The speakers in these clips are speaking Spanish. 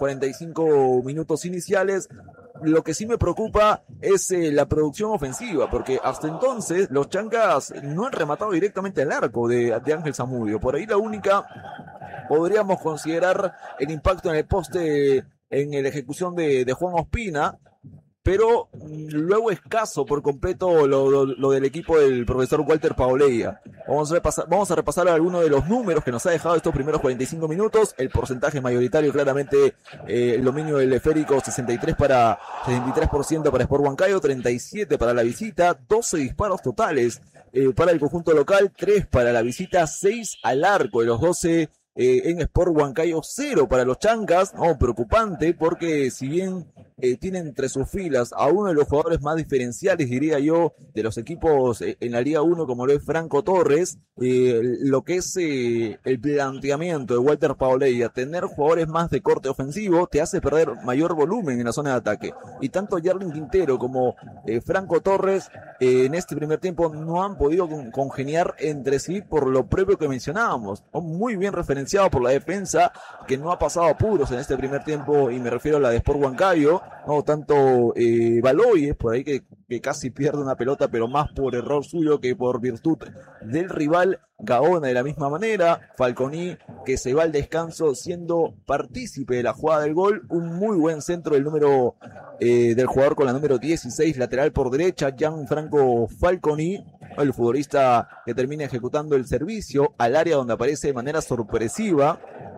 45 minutos iniciales. Lo que sí me preocupa es la producción ofensiva, porque hasta entonces los chancas no han rematado directamente al arco de Ángel Zamudio. Por ahí la única podríamos considerar el impacto en el poste en la ejecución de Juan Ospina, pero luego escaso por completo lo del equipo del profesor Walter Paoleya. Vamos a repasar algunos de los números que nos ha dejado estos primeros 45 minutos. El porcentaje mayoritario, claramente, el dominio del esférico, 63% para Sport Huancayo, 37% para la visita, 12 disparos totales para el conjunto local, 3 para la visita, 6 al arco de los 12 en Sport Huancayo, 0 para los chancas. No, preocupante, porque si bien tiene entre sus filas a uno de los jugadores más diferenciales, diría yo, de los equipos en la Liga 1, como lo es Franco Torres, lo que es el planteamiento de Walter Paoleya, tener jugadores más de corte ofensivo, te hace perder mayor volumen en la zona de ataque. Y tanto Yarlin Quintero como Franco Torres en este primer tiempo no han podido congeniar entre sí, por lo propio que mencionábamos. Muy bien referenciado por la defensa, que no ha pasado apuros en este primer tiempo, y me refiero a la de Sport Huancayo. No tanto Baloyes por ahí que casi pierde una pelota, pero más por error suyo que por virtud del rival. Gaona de la misma manera. Falconi, que se va al descanso siendo partícipe de la jugada del gol. Un muy buen centro del jugador con la número 16, lateral por derecha, Gianfranco Falconi, el futbolista que termina ejecutando el servicio al área, donde aparece de manera sorpresiva.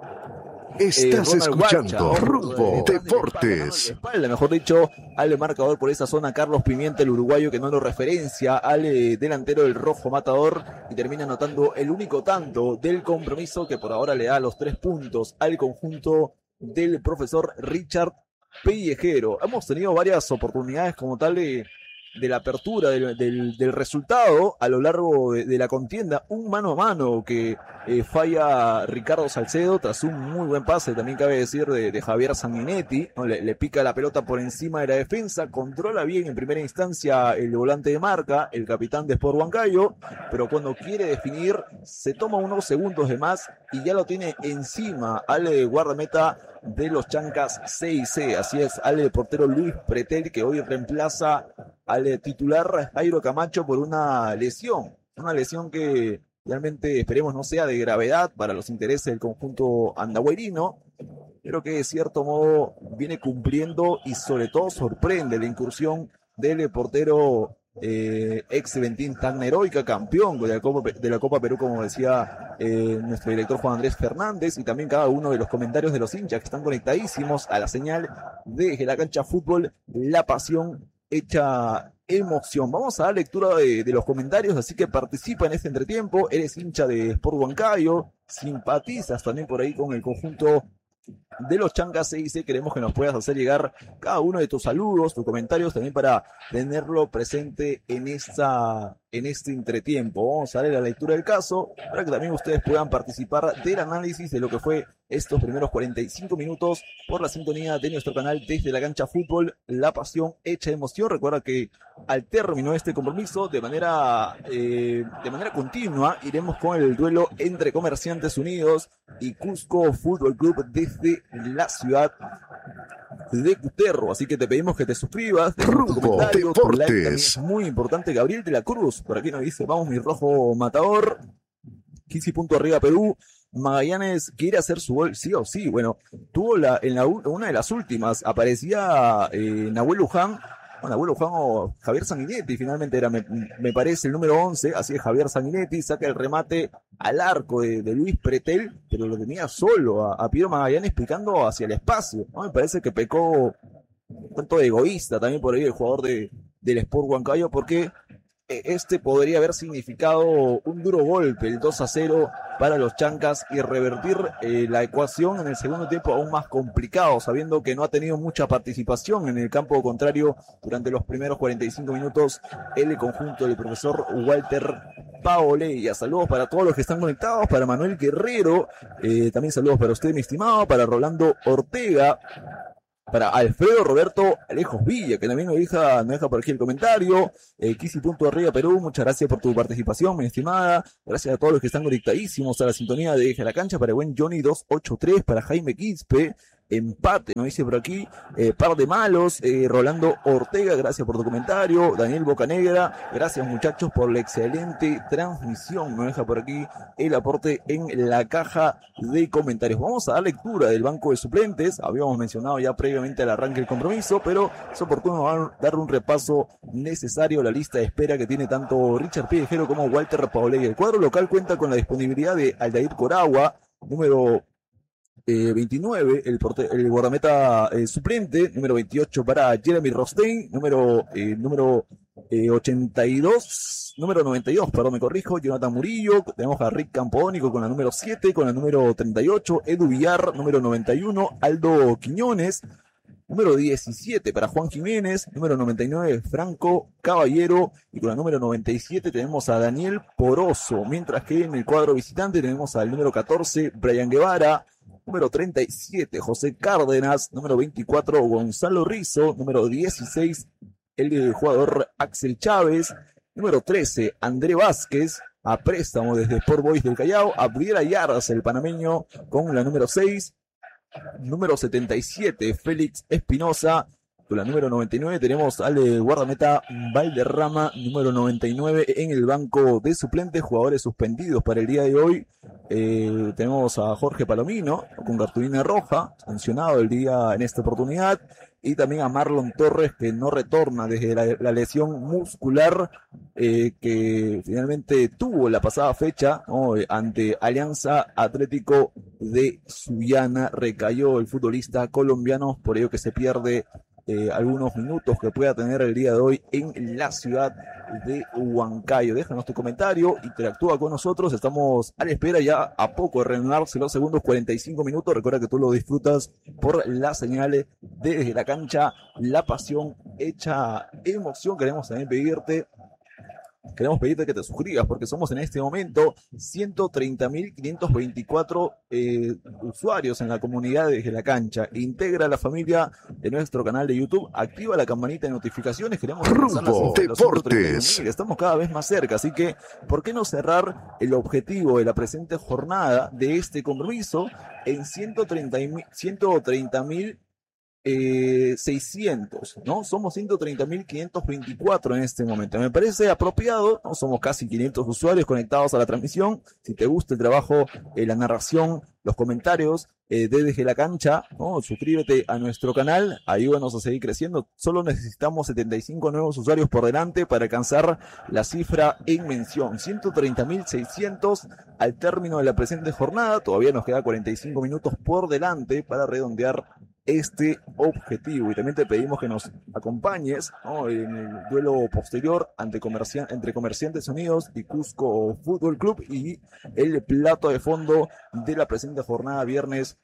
Estás escuchando Guacha, Rumbo Deportes. Espalda, mejor dicho, al marcador por esa zona, Carlos Pimienta, el uruguayo, que no lo referencia al delantero del Rojo Matador, y termina anotando el único tanto del compromiso, que por ahora le da los 3 puntos al conjunto del profesor Richard Pellejero. Hemos tenido varias oportunidades como tal de la apertura del resultado a lo largo de la contienda. Un mano a mano que falla Ricardo Salcedo tras un muy buen pase, también cabe decir, de Javier Sanguinetti, ¿no? Le pica la pelota por encima de la defensa, controla bien en primera instancia el volante de marca, el capitán de Sport Huancayo, pero cuando quiere definir se toma unos segundos de más y ya lo tiene encima al guardameta de los chancas 6C. Así es, al portero Luis Pretel, que hoy reemplaza al titular Jairo Camacho por una lesión que realmente esperemos no sea de gravedad para los intereses del conjunto andahuayrino, pero que de cierto modo viene cumpliendo y sobre todo sorprende la incursión del portero ex Ventín tan heroica, campeón de la Copa Perú, como decía nuestro director Juan Andrés Fernández, y también cada uno de los comentarios de los hinchas que están conectadísimos a la señal de La Cancha Fútbol, la pasión hecha emoción. Vamos a dar lectura de los comentarios, así que participa en este entretiempo. Eres hincha de Sport Huancayo, simpatizas también por ahí con el conjunto de los chancas 6C, queremos que nos puedas hacer llegar cada uno de tus saludos, tus comentarios, también para tenerlo presente en este entretiempo. Vamos a darle la lectura del caso para que también ustedes puedan participar del análisis de lo que fue estos primeros 45 minutos por la sintonía de nuestro canal desde La Cancha Fútbol, la pasión hecha emoción. Recuerda que al término de este compromiso, de manera continua, iremos con el duelo entre Comerciantes Unidos y Cusco Fútbol Club desde la ciudad de Cuterro. Así que te pedimos que te suscribas, dejes tu comentario, tu like también es muy importante. Gabriel de la Cruz, por aquí nos dice: vamos mi Rojo Matador. 15 puntos arriba Perú. Magallanes quiere hacer su gol, sí o sí. Bueno, tuvo una de las últimas, aparecía Nahuel Luján o Javier Sanguinetti, finalmente era, me parece, el número 11, así es, Javier Sanguinetti, saca el remate al arco de Luis Pretel, pero lo tenía solo a Piero Magallanes picando hacia el espacio, ¿no? Me parece que pecó un tanto egoísta también por ahí el jugador del Sport Huancayo, porque este podría haber significado un duro golpe, el 2-0 para los chancas, y revertir la ecuación en el segundo tiempo aún más complicado, sabiendo que no ha tenido mucha participación en el campo contrario durante los primeros 45 minutos el conjunto del profesor Walter Paoleya. Saludos para todos los que están conectados, para Manuel Guerrero, también saludos para usted, mi estimado, para Rolando Ortega, para Alfredo Roberto Alejos Villa, que también nos deja por aquí el comentario. Kisi punto arriba Perú, muchas gracias por tu participación, mi estimada. Gracias a todos los que están conectadísimos a la sintonía de Deja la Cancha. Para el buen Johnny 283, para Jaime Quispe, empate, nos dice por aquí, par de malos, Rolando Ortega, gracias por tu comentario, Daniel Bocanegra, gracias muchachos por la excelente transmisión, nos deja por aquí el aporte en la caja de comentarios. Vamos a dar lectura del banco de suplentes, habíamos mencionado ya previamente al arranque del compromiso, pero es oportuno dar un repaso necesario a la lista de espera que tiene tanto Richard Pellejero como Walter Paulegui. El cuadro local cuenta con la disponibilidad de Aldair Coragua, número 29, el guardameta suplente, número 28 para Jeremy Rostein, número 82, número 92, perdón, me corrijo, Jonathan Murillo, tenemos a Rick Campodónico con la número 7, con la número 38, Edu Villar, número 91, Aldo Quiñones, número 17 para Juan Jiménez, número 99 Franco Caballero, y con la número 97 tenemos a Daniel Poroso, mientras que en el cuadro visitante tenemos al número 14 Brian Guevara, número 37 José Cárdenas, número 24 Gonzalo Rizzo, número 16 el jugador Axel Chávez, número 13 André Vázquez, a préstamo desde Sport Boys del Callao, Abdiel Ayarza, el panameño, con la número 6, número 77 Félix Espinosa, con la número 99 tenemos al guardameta Valderrama, número 99 en el banco de suplentes, jugadores suspendidos para el día de hoy. Tenemos a Jorge Palomino con cartulina roja, sancionado el día en esta oportunidad, y también a Marlon Torres, que no retorna desde la lesión muscular que finalmente tuvo la pasada fecha, ¿no? Ante Alianza Atlético de Sullana. Recayó el futbolista colombiano, por ello que se pierde algunos minutos que pueda tener el día de hoy en la ciudad de Huancayo. Déjanos tu comentario, interactúa con nosotros, estamos a la espera ya a poco de reanudarse los segundos 45 minutos. Recuerda que tú lo disfrutas por las señales desde la cancha, la pasión hecha emoción. Queremos pedirte que te suscribas, porque somos en este momento 130.524 usuarios en la comunidad desde la cancha. Integra la familia de nuestro canal de YouTube, activa la campanita de notificaciones. Queremos alcanzar Rumbo Deportes. Estamos cada vez más cerca, así que ¿por qué no cerrar el objetivo de la presente jornada de este compromiso en 130.600, ¿no? Somos 130.524 en este momento. Me parece apropiado, ¿no? Somos casi 500 usuarios conectados a la transmisión. Si te gusta el trabajo, la narración, los comentarios desde la cancha, ¿no? Suscríbete a nuestro canal, ayúdanos a seguir creciendo. Solo necesitamos 75 nuevos usuarios por delante para alcanzar la cifra en mención. 130.600 al término de la presente jornada. Todavía nos queda 45 minutos por delante para redondear este objetivo, y también te pedimos que nos acompañes, ¿no? En el duelo posterior entre Comerciantes Unidos y Cusco Fútbol Club, y el plato de fondo de la presente jornada viernes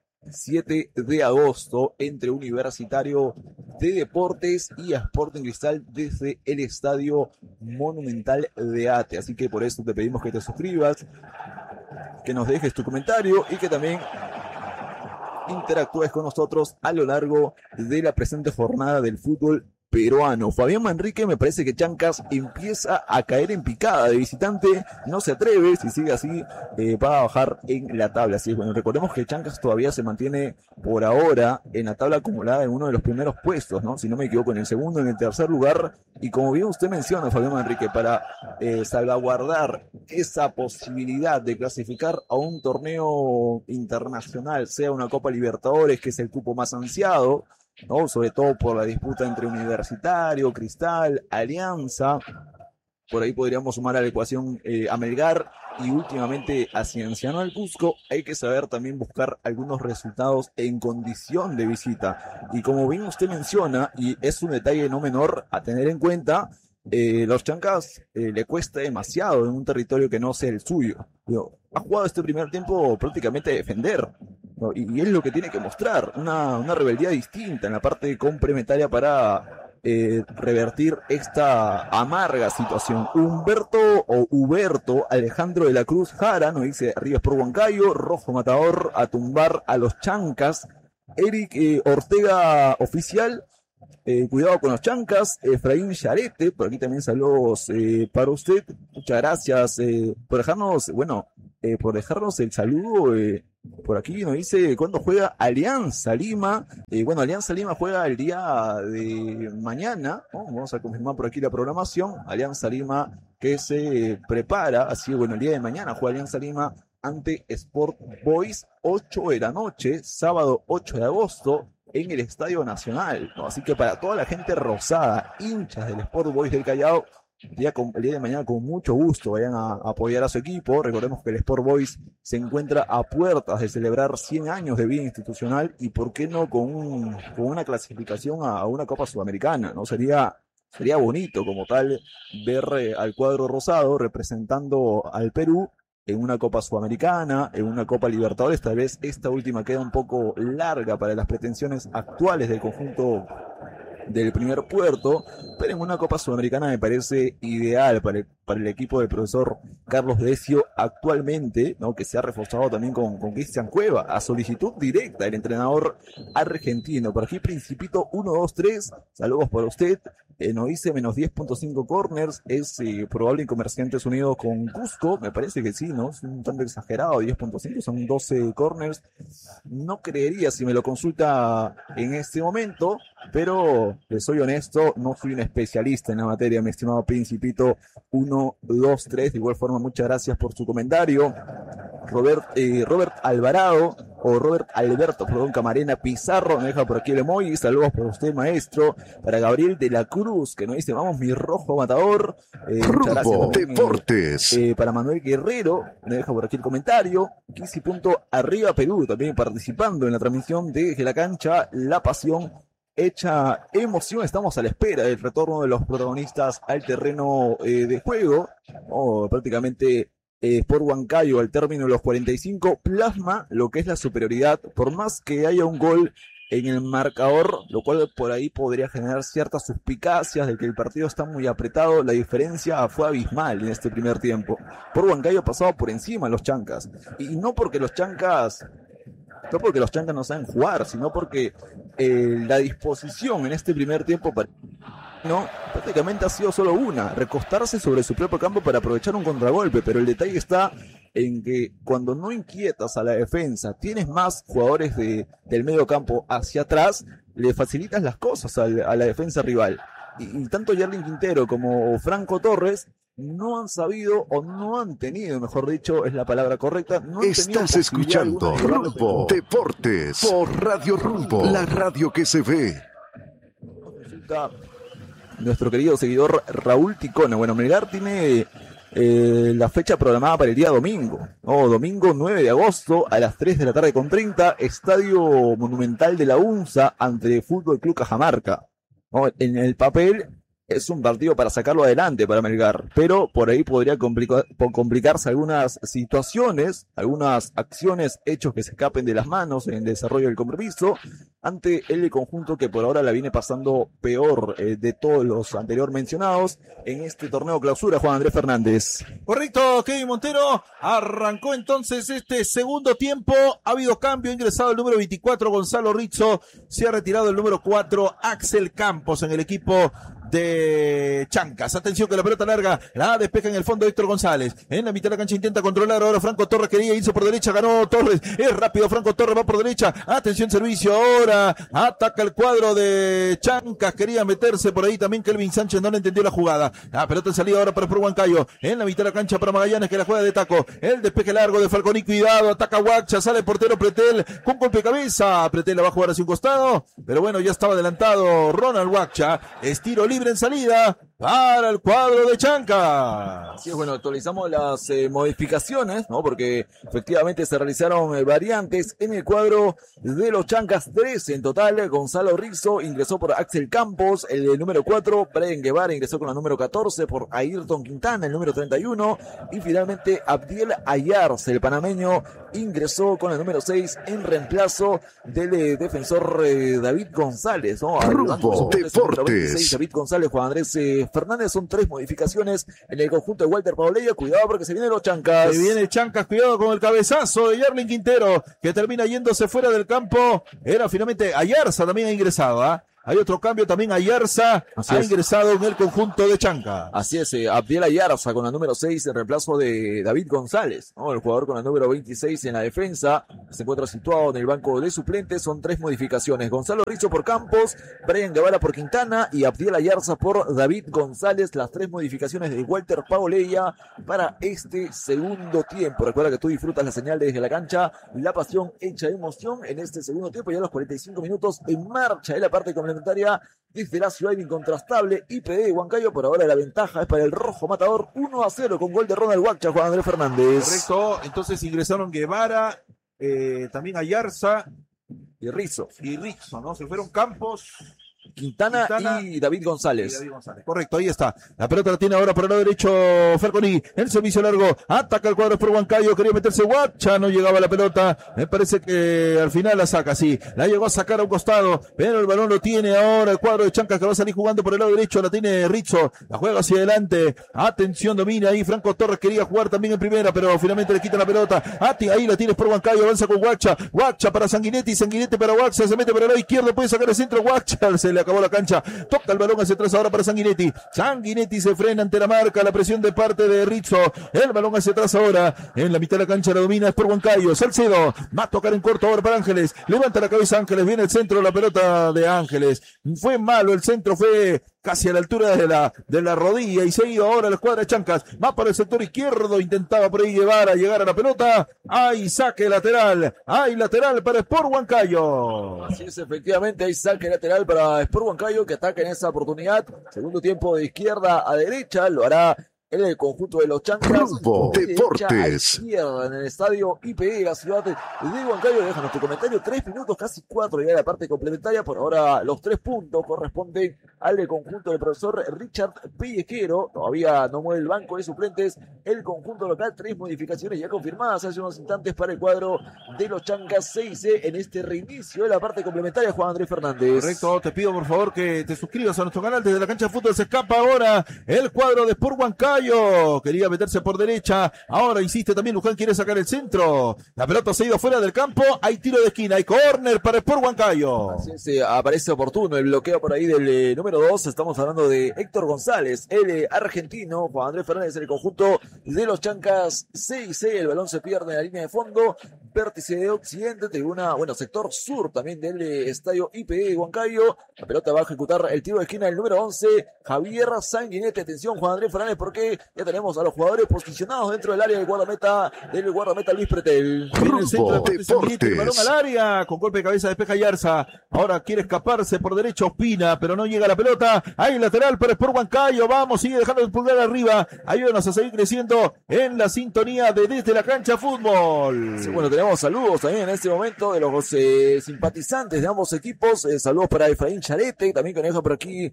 7 de agosto entre Universitario de Deportes y Sporting Cristal desde el Estadio Monumental de Ate. Así que por eso te pedimos que te suscribas, que nos dejes tu comentario y que también interactúes con nosotros a lo largo de la presente jornada del fútbol peruano. Fabián Manrique, me parece que Chancas empieza a caer en picada de visitante, no se atreve, si sigue así va a bajar en la tabla. Así es, bueno, recordemos que Chancas todavía se mantiene por ahora en la tabla acumulada en uno de los primeros puestos, ¿no? Si no me equivoco, en el segundo, en el tercer lugar, y como bien usted menciona, Fabián Manrique, para salvaguardar esa posibilidad de clasificar a un torneo internacional, sea una Copa Libertadores, que es el cupo más ansiado, ¿no? Sobre todo por la disputa entre Universitario, Cristal, Alianza. Por ahí podríamos sumar a la ecuación a Melgar y últimamente a Cienciano del Cusco. Hay que saber también buscar algunos resultados en condición de visita. Y como bien usted menciona, y es un detalle no menor a tener en cuenta, los Chancas le cuesta demasiado en un territorio que no sea el suyo. Ha jugado este primer tiempo prácticamente a defender, ¿no? Y es lo que tiene que mostrar, una rebeldía distinta en la parte complementaria para revertir esta amarga situación. Huberto Alejandro de la Cruz Jara nos dice: Ríos por Huancayo, Rojo Matador a tumbar a los Chancas. Eric Ortega Oficial, cuidado con los Chancas. Efraín Charete, por aquí también saludos para usted. Muchas gracias por dejarnos, bueno, por dejarnos el saludo. Por aquí nos dice cuándo juega Alianza Lima. Bueno, Alianza Lima juega el día de mañana, ¿no? Vamos a confirmar por aquí la programación. Alianza Lima que se prepara, así bueno, el día de mañana juega Alianza Lima ante Sport Boys, 8 de la noche, sábado 8 de agosto, en el Estadio Nacional, ¿no? Así que para toda la gente rosada, hinchas del Sport Boys del Callao, el día de mañana con mucho gusto vayan a apoyar a su equipo. Recordemos que el Sport Boys se encuentra a puertas de celebrar 100 años de vida institucional y por qué no con una clasificación a una Copa Sudamericana, ¿no? Sería bonito como tal ver al cuadro rosado representando al Perú en una Copa Sudamericana, en una Copa Libertadores. Tal vez esta última queda un poco larga para las pretensiones actuales del conjunto del primer puerto, pero en una Copa Sudamericana me parece ideal para el equipo del profesor Carlos Decio actualmente, ¿no? Que se ha reforzado también con Cristian Cueva, a solicitud directa del entrenador argentino. Por aquí Principito 1-2-3, saludos para usted. Nos dice menos 10.5 corners, es probable en Comerciantes Unidos con Cusco, me parece que sí, ¿no? Es un tanto exagerado, 10.5, son 12 corners. No creería si me lo consulta en este momento, pero les soy honesto, no soy un especialista en la materia, mi estimado Principito 1-2-3. De igual forma, muchas gracias por su comentario. Robert Alberto Camarena Pizarro me deja por aquí el emoji. Saludos para usted, maestro. Para Gabriel de la Cruz, que nos dice vamos mi rojo matador. Muchas gracias Deportes. Para Manuel Guerrero me deja por aquí el comentario. Arriba Perú también participando en la transmisión de Desde la Cancha, la pasión hecha emoción. Estamos a la espera del retorno de los protagonistas al terreno de juego. Prácticamente por Huancayo, al término de los 45, plasma lo que es la superioridad, por más que haya un gol en el marcador, lo cual por ahí podría generar ciertas suspicacias de que el partido está muy apretado. La diferencia fue abismal en este primer tiempo. Por Huancayo pasaba por encima los chancas, y no porque los chancas no saben jugar, sino porque la disposición en este primer tiempo prácticamente ha sido solo una, recostarse sobre su propio campo para aprovechar un contragolpe. Pero el detalle está en que cuando no inquietas a la defensa, tienes más jugadores del medio campo hacia atrás, le facilitas las cosas a la defensa rival. Y tanto Yerlin Quintero como Franco Torres no han sabido, o no han tenido, mejor dicho, es la palabra correcta. No Estás escuchando Rumbo Deportes por Radio Rumbo, la radio que se ve. Nuestro querido seguidor Raúl Ticona. Bueno, Melgar tiene la fecha programada para el día domingo. Domingo 9 de agosto a las 3 de la tarde con 30, Estadio Monumental de la UNSA ante Fútbol Club Cajamarca. En el papel es un partido para sacarlo adelante para Melgar, pero por ahí podría complicarse algunas situaciones, algunas acciones, hechos que se escapen de las manos en el desarrollo del compromiso, ante el conjunto que por ahora la viene pasando peor de todos los anterior mencionados en este torneo clausura. Juan Andrés Fernández. Correcto, Kevin Montero. Arrancó entonces este segundo tiempo. Ha habido cambio, ha ingresado el número 24 Gonzalo Rizzo, se ha retirado el número 4 Axel Campos en el equipo de Chancas. Atención que la pelota larga la despeja en el fondo Héctor González. En la mitad de la cancha intenta controlar ahora Franco Torres, quería irse por derecha, ganó Torres, es rápido Franco Torres, va por derecha, atención servicio ahora, ataca el cuadro de Chancas, quería meterse por ahí también Kelvin Sánchez, no le entendió la jugada. La pelota en salida ahora para Huancayo, en la mitad de la cancha para Magallanes que la juega de taco, el despeje largo de Falconi, cuidado, ataca Huacha, sale el portero Pretel con golpe de cabeza, Pretel la va a jugar hacia un costado, pero bueno, ya estaba adelantado Ronald Huacha, estiro libre en salida para el cuadro de Chancas. Sí, bueno, actualizamos las modificaciones, ¿no? Porque efectivamente se realizaron variantes en el cuadro de los Chancas, 3 en total. Gonzalo Rizzo ingresó por Axel Campos, el número 4, Brian Guevara ingresó con la número 14 por Ayrton Quintana, el número 31, y finalmente Abdiel Ayarse, el panameño, ingresó con el número 6 en reemplazo del defensor David González, ¿no? Rumbo Deportes. David González, Juan Andrés Fernández. Son 3 modificaciones en el conjunto de Walter Paulella. Cuidado porque se vienen los Chancas. Se viene Chancas, cuidado con el cabezazo de Yerlin Quintero, que termina yéndose fuera del campo. Era finalmente Ayarza, también ha ingresado, Hay otro cambio también. Ayarza ha ingresado en el conjunto de Chanca. Así es, Abdiel Ayarza con la número 6 en reemplazo de David González, ¿no? El jugador con la número 26 en la defensa se encuentra situado en el banco de suplentes. Son 3 modificaciones: Gonzalo Rizzo por Campos, Brian Guevara por Quintana y Abdiel Ayarza por David González. Las 3 modificaciones de Walter Paoleya para este segundo tiempo. Recuerda que tú disfrutas la señal desde la cancha, la pasión hecha emoción en este segundo tiempo. Ya a los 45 minutos en marcha en la parte complementaria desde la ciudad incontrastable IPD de Huancayo. Por ahora la ventaja es para el Rojo Matador, 1-0 con gol de Ronald Huacha, Juan Andrés Fernández. Correcto, entonces ingresaron Guevara, también Ayarza y Rizzo, ¿no? Se fueron Campos, Quintana y David González. Correcto, ahí está. La pelota la tiene ahora por el lado derecho Falconi. El servicio largo. Ataca el cuadro por Huancayo. Quería meterse Huacha. No llegaba la pelota. Me parece que al final la saca, sí. La llegó a sacar a un costado. Pero el balón lo tiene ahora el cuadro de Chanca, que va a salir jugando por el lado derecho. La tiene Rizzo. La juega hacia adelante. Atención, domina ahí. Franco Torres quería jugar también en primera, pero finalmente le quita la pelota. Ahí la tienes por Huancayo. Avanza con Huacha. Huacha para Sanguinetti. Sanguinetti para Huacha. Se mete por el lado izquierdo. Puede sacar el centro. Huacha. Se le acabó la cancha, toca el balón hacia atrás ahora para Sanguinetti. Sanguinetti se frena ante la marca, la presión de parte de Rizzo. El balón hacia atrás ahora, en la mitad de la cancha la domina, es por Huancayo. Salcedo, va a tocar en corto ahora para Ángeles. Levanta la cabeza Ángeles, viene el centro, la pelota de Ángeles. Fue malo, el centro fue casi a la altura de la rodilla y se ha ido ahora la escuadra de Chancas. Va para el sector izquierdo, intentaba por ahí llegar a la pelota. Hay saque lateral, hay lateral para Sport Huancayo. Así es, efectivamente, hay saque lateral para Sport Huancayo, que ataca en esa oportunidad. Segundo tiempo de izquierda a derecha, lo hará en el conjunto de los Chancas. Rumbo Deportes. Izquierda en el estadio IPE de la ciudad de Huancayo. Déjanos tu comentario. 3 minutos, casi 4 ya la parte complementaria. Por ahora los 3 puntos corresponden al conjunto del profesor Richard Pellejero. Todavía no mueve el banco de suplentes el conjunto local. 3 modificaciones ya confirmadas hace unos instantes para el cuadro de los Chancas 6C en este reinicio de la parte complementaria. Juan Andrés Fernández. Correcto, te pido por favor que te suscribas a nuestro canal. Desde la cancha de fútbol se escapa ahora el cuadro de Sport Huancayo. Quería meterse por derecha, ahora insiste también Luján, quiere sacar el centro, la pelota se ha ido fuera del campo, hay tiro de esquina, hay córner para Sport Huancayo. Así es, aparece oportuno el bloqueo por ahí del número 2, estamos hablando de Héctor González, el argentino. Juan Andrés Fernández en el conjunto de los Chancas 6C, el balón se pierde en la línea de fondo, vértice de occidente, tribuna, sector sur también del estadio IPE de Huancayo. La pelota va a ejecutar el tiro de esquina del número 11, Javier Sanguinetti. Atención Juan Andrés Fernández, porque ya tenemos a los jugadores posicionados dentro del área del guardameta Luis Pretel. Viene el centro de Sanguinetti, el balón al área, con golpe de cabeza despeja Ayarza. Ahora quiere escaparse por derecha Ospina, pero no llega la pelota. Hay lateral para Sport Huancayo, vamos, sigue dejando el pulgar arriba. Ayúdanos a seguir creciendo en la sintonía de Desde la Cancha Fútbol. Sí, tenemos saludos también en este momento de los simpatizantes de ambos equipos. Saludos para Efraín Charete, también que nos deja por aquí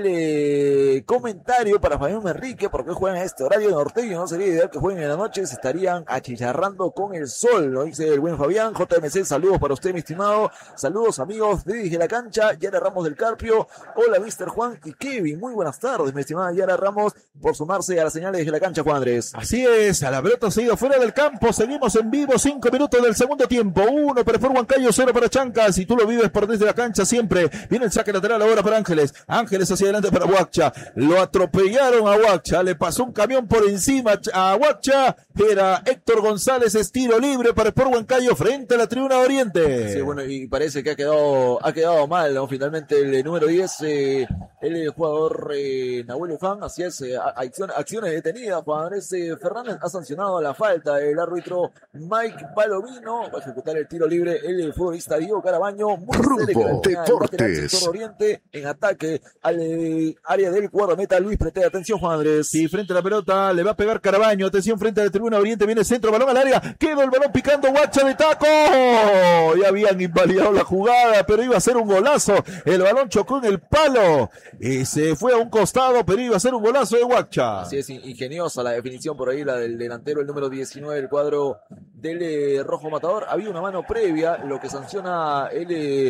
el comentario para Fabián Enrique, porque juegan a este horario norteño, no sería ideal que jueguen en la noche, se estarían achicharrando con el sol, lo dice el buen Fabián. JMC, saludos para usted, mi estimado. Saludos amigos de Desde la Cancha, Yara Ramos del Carpio. Hola Mr. Juan y Kevin, muy buenas tardes, mi estimada Yara Ramos, por sumarse a la señal de Desde la Cancha, Juan Andrés. Así es, a la pelota se ha ido fuera del campo, seguimos en vivo, 5 minutos del segundo tiempo, 1 para Sport Huancayo, 0 para Chancas, y tú lo vives por Desde la Cancha siempre. Viene el saque lateral ahora para Ángeles hacia adelante para Huacha, lo atropellaron a Huacha, le pasó un camión por encima a Huacha, era Héctor González, es tiro libre para Sport Huancayo frente a la tribuna de Oriente. Sí, y parece que ha quedado mal, ¿no? Finalmente el número 10, el jugador Nahuel Luján, así es, acciones detenidas. Juan Andrés Fernández ha sancionado la falta, el árbitro Mike Palomino va a ejecutar el tiro libre el futbolista Diego Carabaño, muy Rumbo Deportes. Sector Oriente en ataque al área del guardameta Luis Pretel. Atención Juan Andrés. Sí, frente a la pelota, le va a pegar Carabaño, atención frente a la tribuna Oriente, viene el centro, balón al área, quedó el balón picando Huacha de taco, ya habían invalidado la jugada, pero iba a ser un golazo, el balón chocó en el palo, y se fue a un costado, pero iba a ser un golazo de Huacha. Así es, ingeniosa la definición por ahí, la del delantero, el número 19 del cuadro del Rojo Matador. Había una mano previa, lo que sanciona el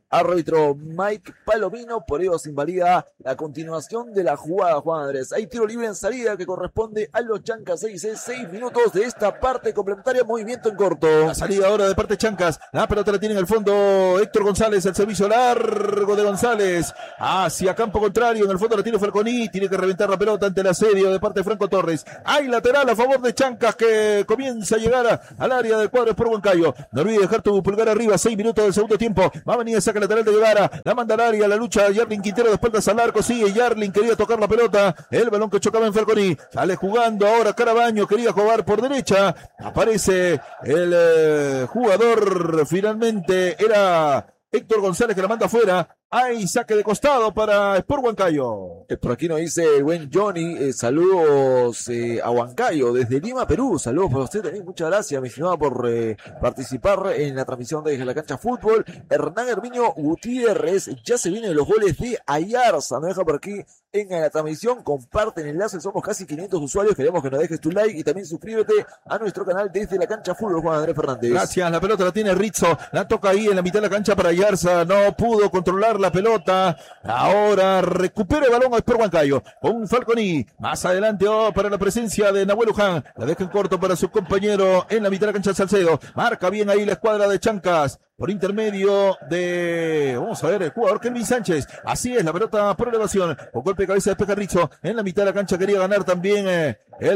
Árbitro Mike Palomino, por ello se invalida la continuación de la jugada, Juan Andrés. Hay tiro libre en salida que corresponde a los Chancas 6 minutos de esta parte complementaria, movimiento en corto. La salida ahora de parte de Chancas, la pelota la tiene en el fondo Héctor González, el servicio largo de González hacia campo contrario, en el fondo la tiene Falconi, tiene que reventar la pelota ante el asedio de parte de Franco Torres. Hay lateral a favor de Chancas que comienza a llegar al área del cuadro por Huancayo. No olvides dejar tu pulgar arriba, 6 minutos del segundo tiempo. Va a venir a sacar lateral de Guevara, la manda al área, la lucha Yarlin Quintero de espaldas al arco, sigue Yarlin, quería tocar la pelota, el balón que chocaba en Falconi, sale jugando ahora Carabaño, quería jugar por derecha, aparece el jugador, finalmente era Héctor González que la manda afuera. Hay saque de costado para Sport Huancayo. Por aquí nos dice el buen Johnny, saludos a Huancayo desde Lima, Perú. Saludos para usted también, muchas gracias, mi estimado, por participar en la transmisión de Desde la Cancha Fútbol. Hernán Herminio Gutiérrez, ya se vienen los goles de Ayarza, nos deja por aquí en la transmisión, comparte el enlace, somos casi 500 usuarios, queremos que nos dejes tu like y también suscríbete a nuestro canal Desde la Cancha Fútbol, Juan Andrés Fernández. Gracias, la pelota la tiene Rizzo, la toca ahí en la mitad de la cancha para Ayarza, no pudo controlar la pelota, ahora recupera el balón a Sport Huancayo, con Falconi, más adelante para la presencia de Nahuel Luján, la deja en corto para su compañero en la mitad de la cancha Salcedo, marca bien ahí la escuadra de Chancas, por intermedio de, vamos a ver, el jugador Kelvin Sánchez, así es, la pelota por elevación, con golpe de cabeza despeja Rizzo, en la mitad de la cancha quería ganar también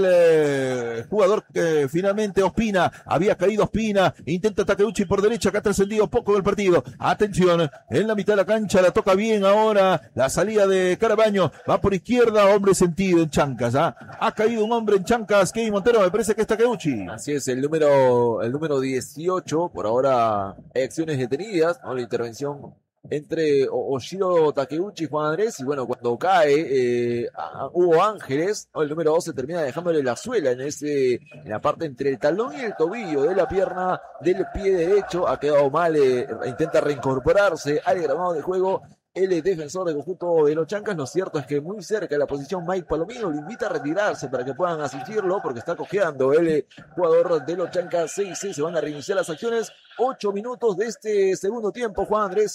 el jugador que finalmente Ospina, había caído Ospina, intenta Takeuchi por derecha, que ha trascendido poco del partido, atención, en la mitad de la cancha la toca bien ahora, la salida de Carabaño, va por izquierda, hombre sentido en Chancas, ha caído un hombre en Chancas, Kevin Montero, me parece que es Takeuchi. Así es, el número 18, por ahora acciones detenidas, ¿no? La intervención entre Oshiro Takeuchi y Juan Andrés, y bueno, cuando cae Hugo Ángeles, ¿no? El número 12 termina dejándole la suela en la parte entre el talón y el tobillo de la pierna del pie derecho, ha quedado mal, intenta reincorporarse al grabado de juego el defensor del conjunto de los Chancas. Lo cierto es que muy cerca de la posición Mike Palomino lo invita a retirarse para que puedan asistirlo porque está cojeando el jugador de los Chancas. 6-6, se van a reiniciar las acciones. 8 minutos de este segundo tiempo, Juan Andrés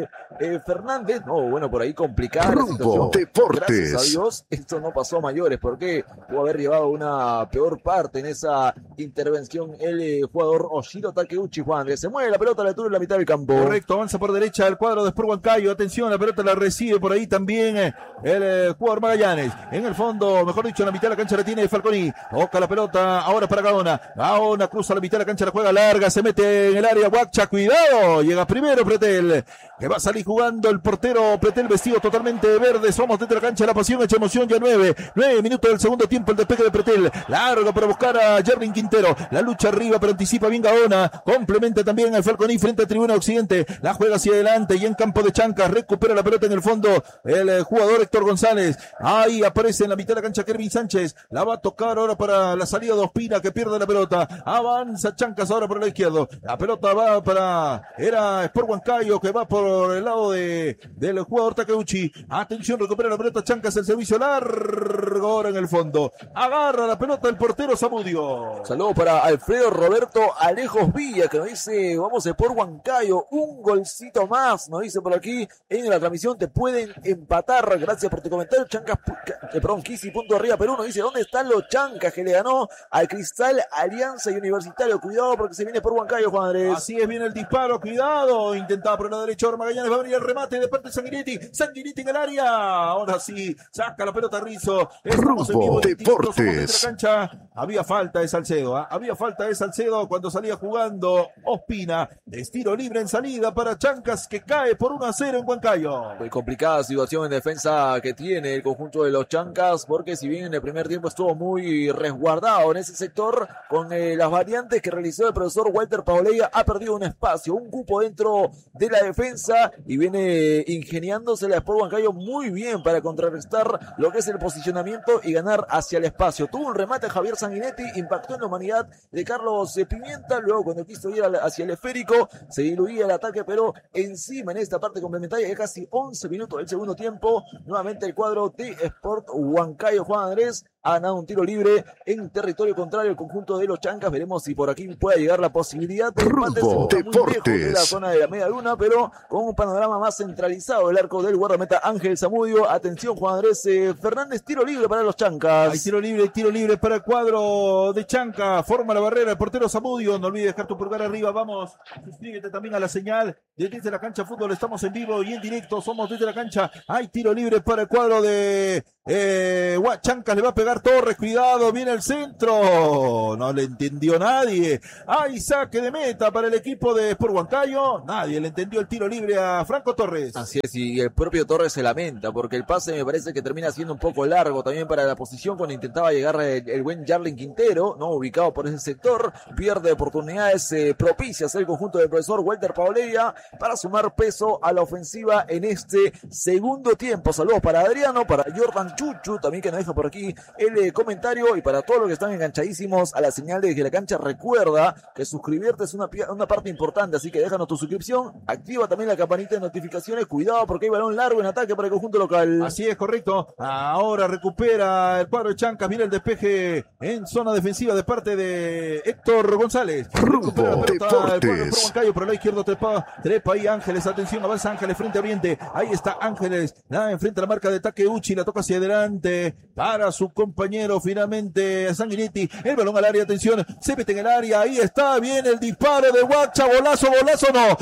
Fernández. No, bueno, por ahí complicada la situación. Deportes. Gracias a Dios, esto no pasó a mayores, porque pudo haber llevado una peor parte en esa intervención el jugador Oshiro Takeuchi. Juan Andrés, se mueve la pelota a la altura en la mitad del campo. Correcto, avanza por derecha el cuadro de Sport Huancayo. Atención, la pelota la recibe por ahí también el jugador Magallanes. En el fondo, mejor dicho, en la mitad de la cancha la tiene Falconi. Toca la pelota ahora para Gaona. Gaona cruza la mitad de la cancha, la juega larga, se mete en el área Guacha, cuidado, llega primero Pretel, que va a salir jugando el portero Pretel, vestido totalmente de verde. Somos desde la cancha La Pasión, hecha emoción, ya 9 minutos del segundo tiempo, el despegue de Pretel, largo para buscar a Jerlin Quintero, la lucha arriba pero anticipa bien Gaona, complementa también al Falconi frente a Tribuna Occidente, la juega hacia adelante y en campo de Chancas, recupera la pelota en el fondo el jugador Héctor González, ahí aparece en la mitad de la cancha Kelvin Sánchez, la va a tocar ahora para la salida de Ospina, que pierde la pelota, avanza Chancas ahora por el izquierdo, la pelota va era Sport Huancayo, que va por el lado del jugador Takeuchi. Atención, recupera la pelota Chancas, el servicio largo ahora en el fondo. Agarra la pelota el portero Zamudio. Saludos para Alfredo Roberto Alejos Villa, que nos dice, vamos Sport Huancayo, un golcito más, nos dice por aquí en la transmisión, te pueden empatar. Gracias por tu comentario. Chancas, Kisi, punto arriba Perú, nos dice, ¿dónde están los Chancas que le ganó al Cristal, Alianza y Universitario? Cuidado porque se viene por Huancayo, Juan Andrés. Así es, viene el disparo, cuidado, intentaba por la derecha ahora Magallanes, va a venir el remate de parte de Sanguinetti en el área, ahora sí, saca la pelota Rizzo, estamos en vivo, Deportes. La cancha. Había falta de Salcedo, había falta de Salcedo cuando salía jugando Ospina, estilo libre en salida para Chancas, que cae por 1-0 en Huancayo. Muy complicada situación en defensa que tiene el conjunto de los Chancas, porque si bien en el primer tiempo estuvo muy resguardado en ese sector, con las variantes que realizó el profesor Walter Paoleya, ha perdido un espacio, un cupo dentro de la defensa y viene ingeniándose la Sport Huancayo muy bien para contrarrestar lo que es el posicionamiento y ganar hacia el espacio. Tuvo un remate Javier Sanguinetti, impactó en la humanidad de Carlos Pimienta, luego cuando quiso ir hacia el esférico se diluía el ataque, pero encima en esta parte complementaria de casi 11 minutos del segundo tiempo, nuevamente el cuadro de Sport Huancayo, Juan Andrés, ha ganado un tiro libre en territorio contrario el conjunto de los Chancas. Veremos si por aquí puede llegar la posibilidad de empate. Rumbo Muy lejos de la Deportes. zona de la media luna, pero con un panorama más centralizado del arco del guardameta Ángel Zamudio. Atención, Juan Andrés Fernández, tiro libre para los Chancas. Hay tiro libre para el cuadro de Chanca. Forma la barrera el portero Zamudio. No olvides dejar tu pulgar arriba. Vamos, suscríbete también a la señal de Desde la Cancha Fútbol. Estamos en vivo y en directo. Somos Desde la Cancha. Hay tiro libre para el cuadro de Chancas. Le va a pegar Torres. Cuidado, viene el centro. No le entendió nadie. Hay saque de meta para el equipo de Sport Huancayo. Nadie le entendió el tiro libre a Franco Torres. Así es, y el propio Torres se lamenta porque el pase me parece que termina siendo un poco largo también para la posición cuando intentaba llegar el buen Jarlin Quintero, no ubicado por ese sector. Pierde oportunidades propicias el conjunto del profesor Walter Paoleya para sumar peso a la ofensiva en este segundo tiempo. Saludos para Adriano, para Jordan Chuchu también, que nos deja por aquí el comentario, y para todos los que están enganchadísimos a la señal de Desde la Cancha. Recuerda que suscribirte es una parte importante, así que déjanos tu suscripción, activa también la campanita de notificaciones. Cuidado porque hay balón largo en ataque para el conjunto local. Así es, correcto. Ahora recupera el cuadro de Chancas. Mira el despeje en zona defensiva de parte de Héctor González. Recupera la pelota el cuadro de Huancayo por el lado izquierdo. Trepa ahí Ángeles. Atención, avanza Ángeles frente a Oriente. Ahí está Ángeles. Enfrente a la marca de Takeuchi. La toca hacia adelante para su compañero finalmente Sanguinetti. El balón al área. Atención. Se mete en el área. Ahí está. Viene el disparo de Huacha. Golazo. No.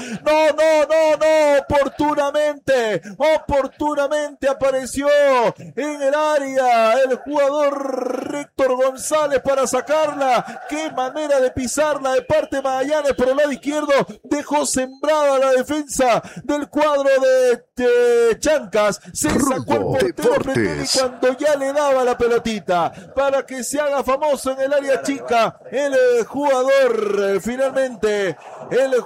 Oportunamente apareció en el área el jugador Héctor González para sacarla. Qué manera de pisarla de parte de Magallanes por el lado izquierdo. Dejó sembrada la defensa del cuadro de Chancas. Se sacó el portero Preteri cuando ya le daba la pelotita para que se haga famoso en el área chica. El jugador finalmente, el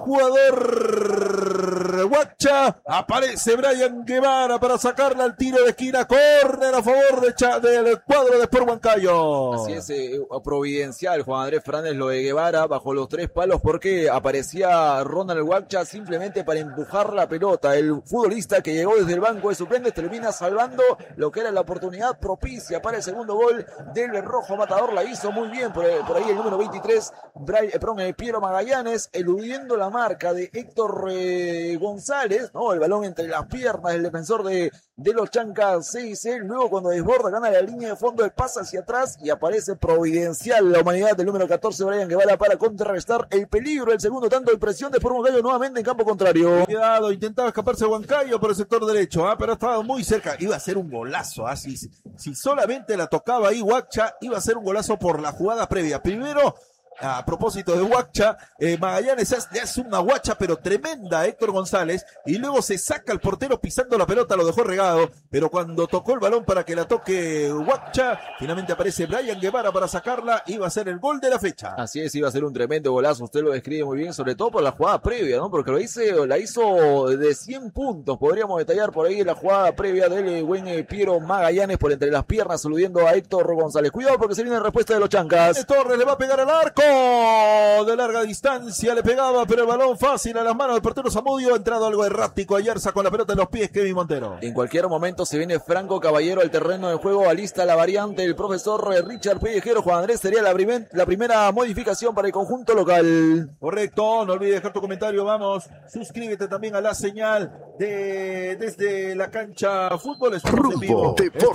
jugador Huacha, aparece Brian Guevara para sacarla al tiro de esquina. Córner a favor del cuadro de Sport Huancayo. Así es, providencial Juan Andrés Fernández lo de Guevara bajo los tres palos, porque aparecía Ronald Huacha simplemente para empujar la pelota. El futbolista que llegó desde el banco de suplentes termina salvando lo que era la oportunidad propicia para el segundo gol del Rojo Matador. La hizo muy bien por ahí el número 23, Piero Magallanes, eludiendo la marca de Héctor González, ¿no? El balón entre las piernas del defensor de los Chancas 6. Luego, cuando desborda, gana la línea de fondo, el pase hacia atrás y aparece providencial la humanidad del número 14, Brian Guevara, para contrarrestar el peligro. El segundo tanto de presión de Sport Huancayo nuevamente en campo contrario. Cuidado, intentaba escaparse Huancayo por el sector derecho, pero estaba muy cerca. Iba a ser un golazo, si solamente la tocaba ahí Huacha, iba a ser un golazo por la jugada previa. Primero, a propósito de Huacha, Magallanes hace una guacha pero tremenda a Héctor González, y luego se saca el portero pisando la pelota, lo dejó regado, pero cuando tocó el balón para que la toque Huacha, finalmente aparece Brian Guevara para sacarla. Iba a ser el gol de la fecha. Así es, iba a ser un tremendo golazo, usted lo describe muy bien, sobre todo por la jugada previa, ¿no? Porque la hizo de 100 puntos, podríamos detallar por ahí la jugada previa del buen Piero Magallanes por entre las piernas, aludiendo a Héctor González. Cuidado porque se viene la respuesta de los Chancas. Torres le va a pegar al arco. De larga distancia le pegaba, pero el balón fácil a las manos del portero Zamudio. Ha entrado algo errático a Yerza con la pelota en los pies, Kevin Montero. En cualquier momento se viene Franco Caballero al terreno de juego, alista la variante el profesor Richard Pellejero. Juan Andrés, sería la primera modificación para el conjunto local. Correcto, no olvides dejar tu comentario. Vamos, suscríbete también a la señal de Desde la Cancha Fútbol. Estamos en vivo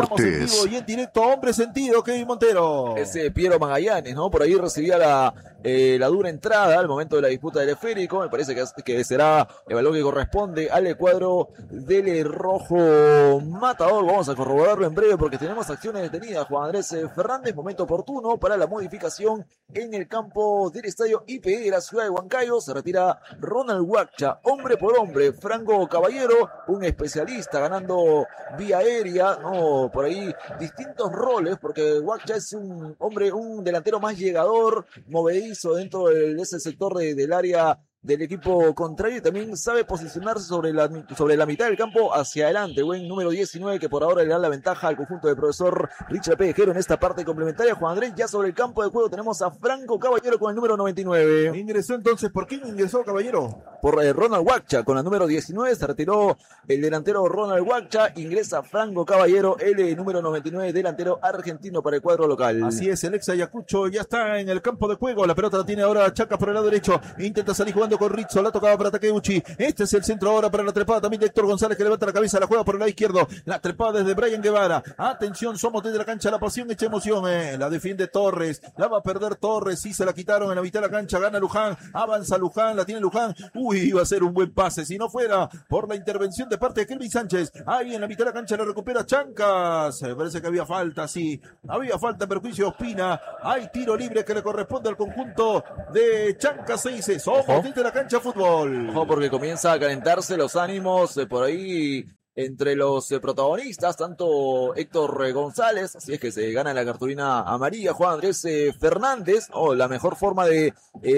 y en directo, hombre sentido, Kevin Montero. Ese Piero Magallanes, ¿no? Por ahí recibía la dura entrada al momento de la disputa del esférico. Me parece que será el balón que corresponde al cuadro del Rojo Matador. Vamos a corroborarlo en breve porque tenemos acciones detenidas. Juan Andrés Fernández, momento oportuno para la modificación en el campo del estadio IPE de la ciudad de Huancayo. Se retira Ronald Huacha, hombre por hombre. Franco Caballero, un especialista ganando vía aérea, no, por ahí distintos roles, porque Huacha es un delantero más llegador, movedizo dentro de ese sector del área del equipo contrario y también sabe posicionarse sobre la mitad del campo hacia adelante. Buen número 19 que por ahora le da la ventaja al conjunto del profesor Richard Pejero en esta parte complementaria. Juan Andrés, ya sobre el campo de juego tenemos a Franco Caballero con el número 99. Ingresó entonces, ¿por quién ingresó Caballero? Por Ronald Huacha con la número 19, se retiró el delantero Ronald Huacha, ingresa Franco Caballero, el número 99, delantero argentino para el cuadro local. Así es, el ex Ayacucho ya está en el campo de juego, la pelota la tiene ahora Chancas por el lado derecho, intenta salir jugando con Rizzo, la tocaba para Takeuchi, este es el centro ahora para la trepada también de Héctor González que levanta la cabeza, la juega por el lado izquierdo, la trepada desde Brian Guevara, atención, somos desde la cancha, la pasión hecha emoción, la defiende Torres, la va a perder Torres, sí se la quitaron en la mitad de la cancha, gana Luján, avanza Luján, la tiene Luján, iba a ser un buen pase, si no fuera por la intervención de parte de Kelvin Sánchez, ahí en la mitad de la cancha la recupera Chancas, me parece que había falta, sí, había falta en perjuicio de Ospina, hay tiro libre que le corresponde al conjunto de Chancas, se dice, somos desde la cancha fútbol. Ojo porque comienza a calentarse los ánimos por ahí entre los protagonistas, tanto Héctor González, así es que se gana la cartulina amarilla, Juan Andrés Fernández, la mejor forma de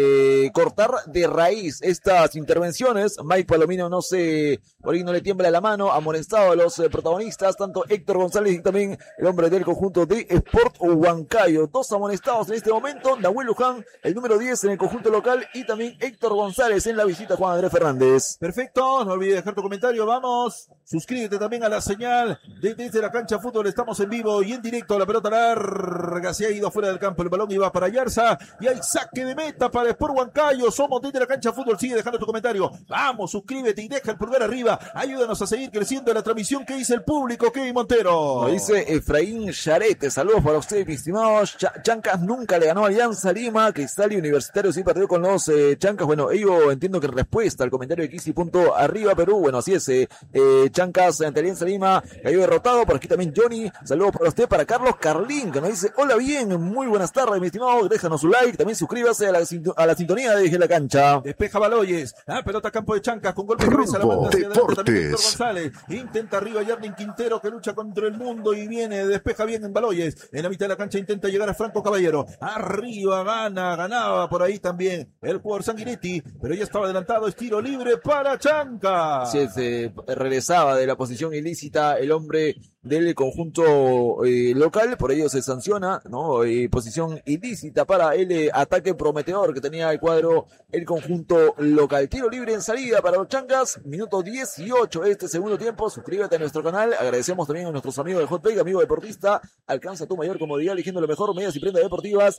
cortar de raíz estas intervenciones. Mike Palomino por ahí no le tiembla la mano, amonestado a los protagonistas, tanto Héctor González y también el hombre del conjunto de Sport Huancayo. Dos amonestados en este momento, Nahuel Luján, el número 10 en el conjunto local, y también Héctor González en la visita, Juan Andrés Fernández. Perfecto, no olvides dejar tu comentario, vamos. Suscríbete también a la señal desde la cancha fútbol. Estamos en vivo y en directo. La pelota larga se ha ido fuera del campo. El balón iba para Yarza y hay saque de meta para Sport Huancayo. Somos desde la cancha fútbol. Sigue dejando tu comentario. Vamos, suscríbete y deja el pulgar arriba. Ayúdanos a seguir creciendo en la transmisión que dice el público. Kevin Montero. Lo dice Efraín Charete. Saludos para ustedes, mis estimados. Chancas nunca le ganó a Alianza Lima. Cristal y Universitario sí perdió con los Chancas. Bueno, ello entiendo que en respuesta al comentario de Kisi punto arriba Perú. Bueno, así es. Chancas ante Alianza Lima cayó derrotado. Por aquí también Johnny, saludos para usted, para Carlos Carlín, que nos dice, hola bien, muy buenas tardes, mi estimado, déjanos su like, también suscríbase a la sintonía de la cancha. Despeja Baloyes, pelota a campo de Chancas, con golpe de cabeza, la manda hacia adelante también Héctor González, intenta arriba Yarlin Quintero, que lucha contra el mundo y viene, despeja bien en Baloyes, en la mitad de la cancha intenta llegar a Franco Caballero, arriba ganaba por ahí también el jugador Sanguinetti, pero ya estaba adelantado, es tiro libre para Chancas. Sí, regresaba de la posición ilícita el hombre del conjunto local, por ello se sanciona, ¿no? Posición ilícita para el ataque prometedor que tenía el conjunto local. Tiro libre en salida para los Chancas, minuto 18 este segundo tiempo. Suscríbete a nuestro canal, agradecemos también a nuestros amigos de Hotbake, amigo deportista, alcanza tu mayor comodidad eligiendo lo mejor, medias y prendas deportivas,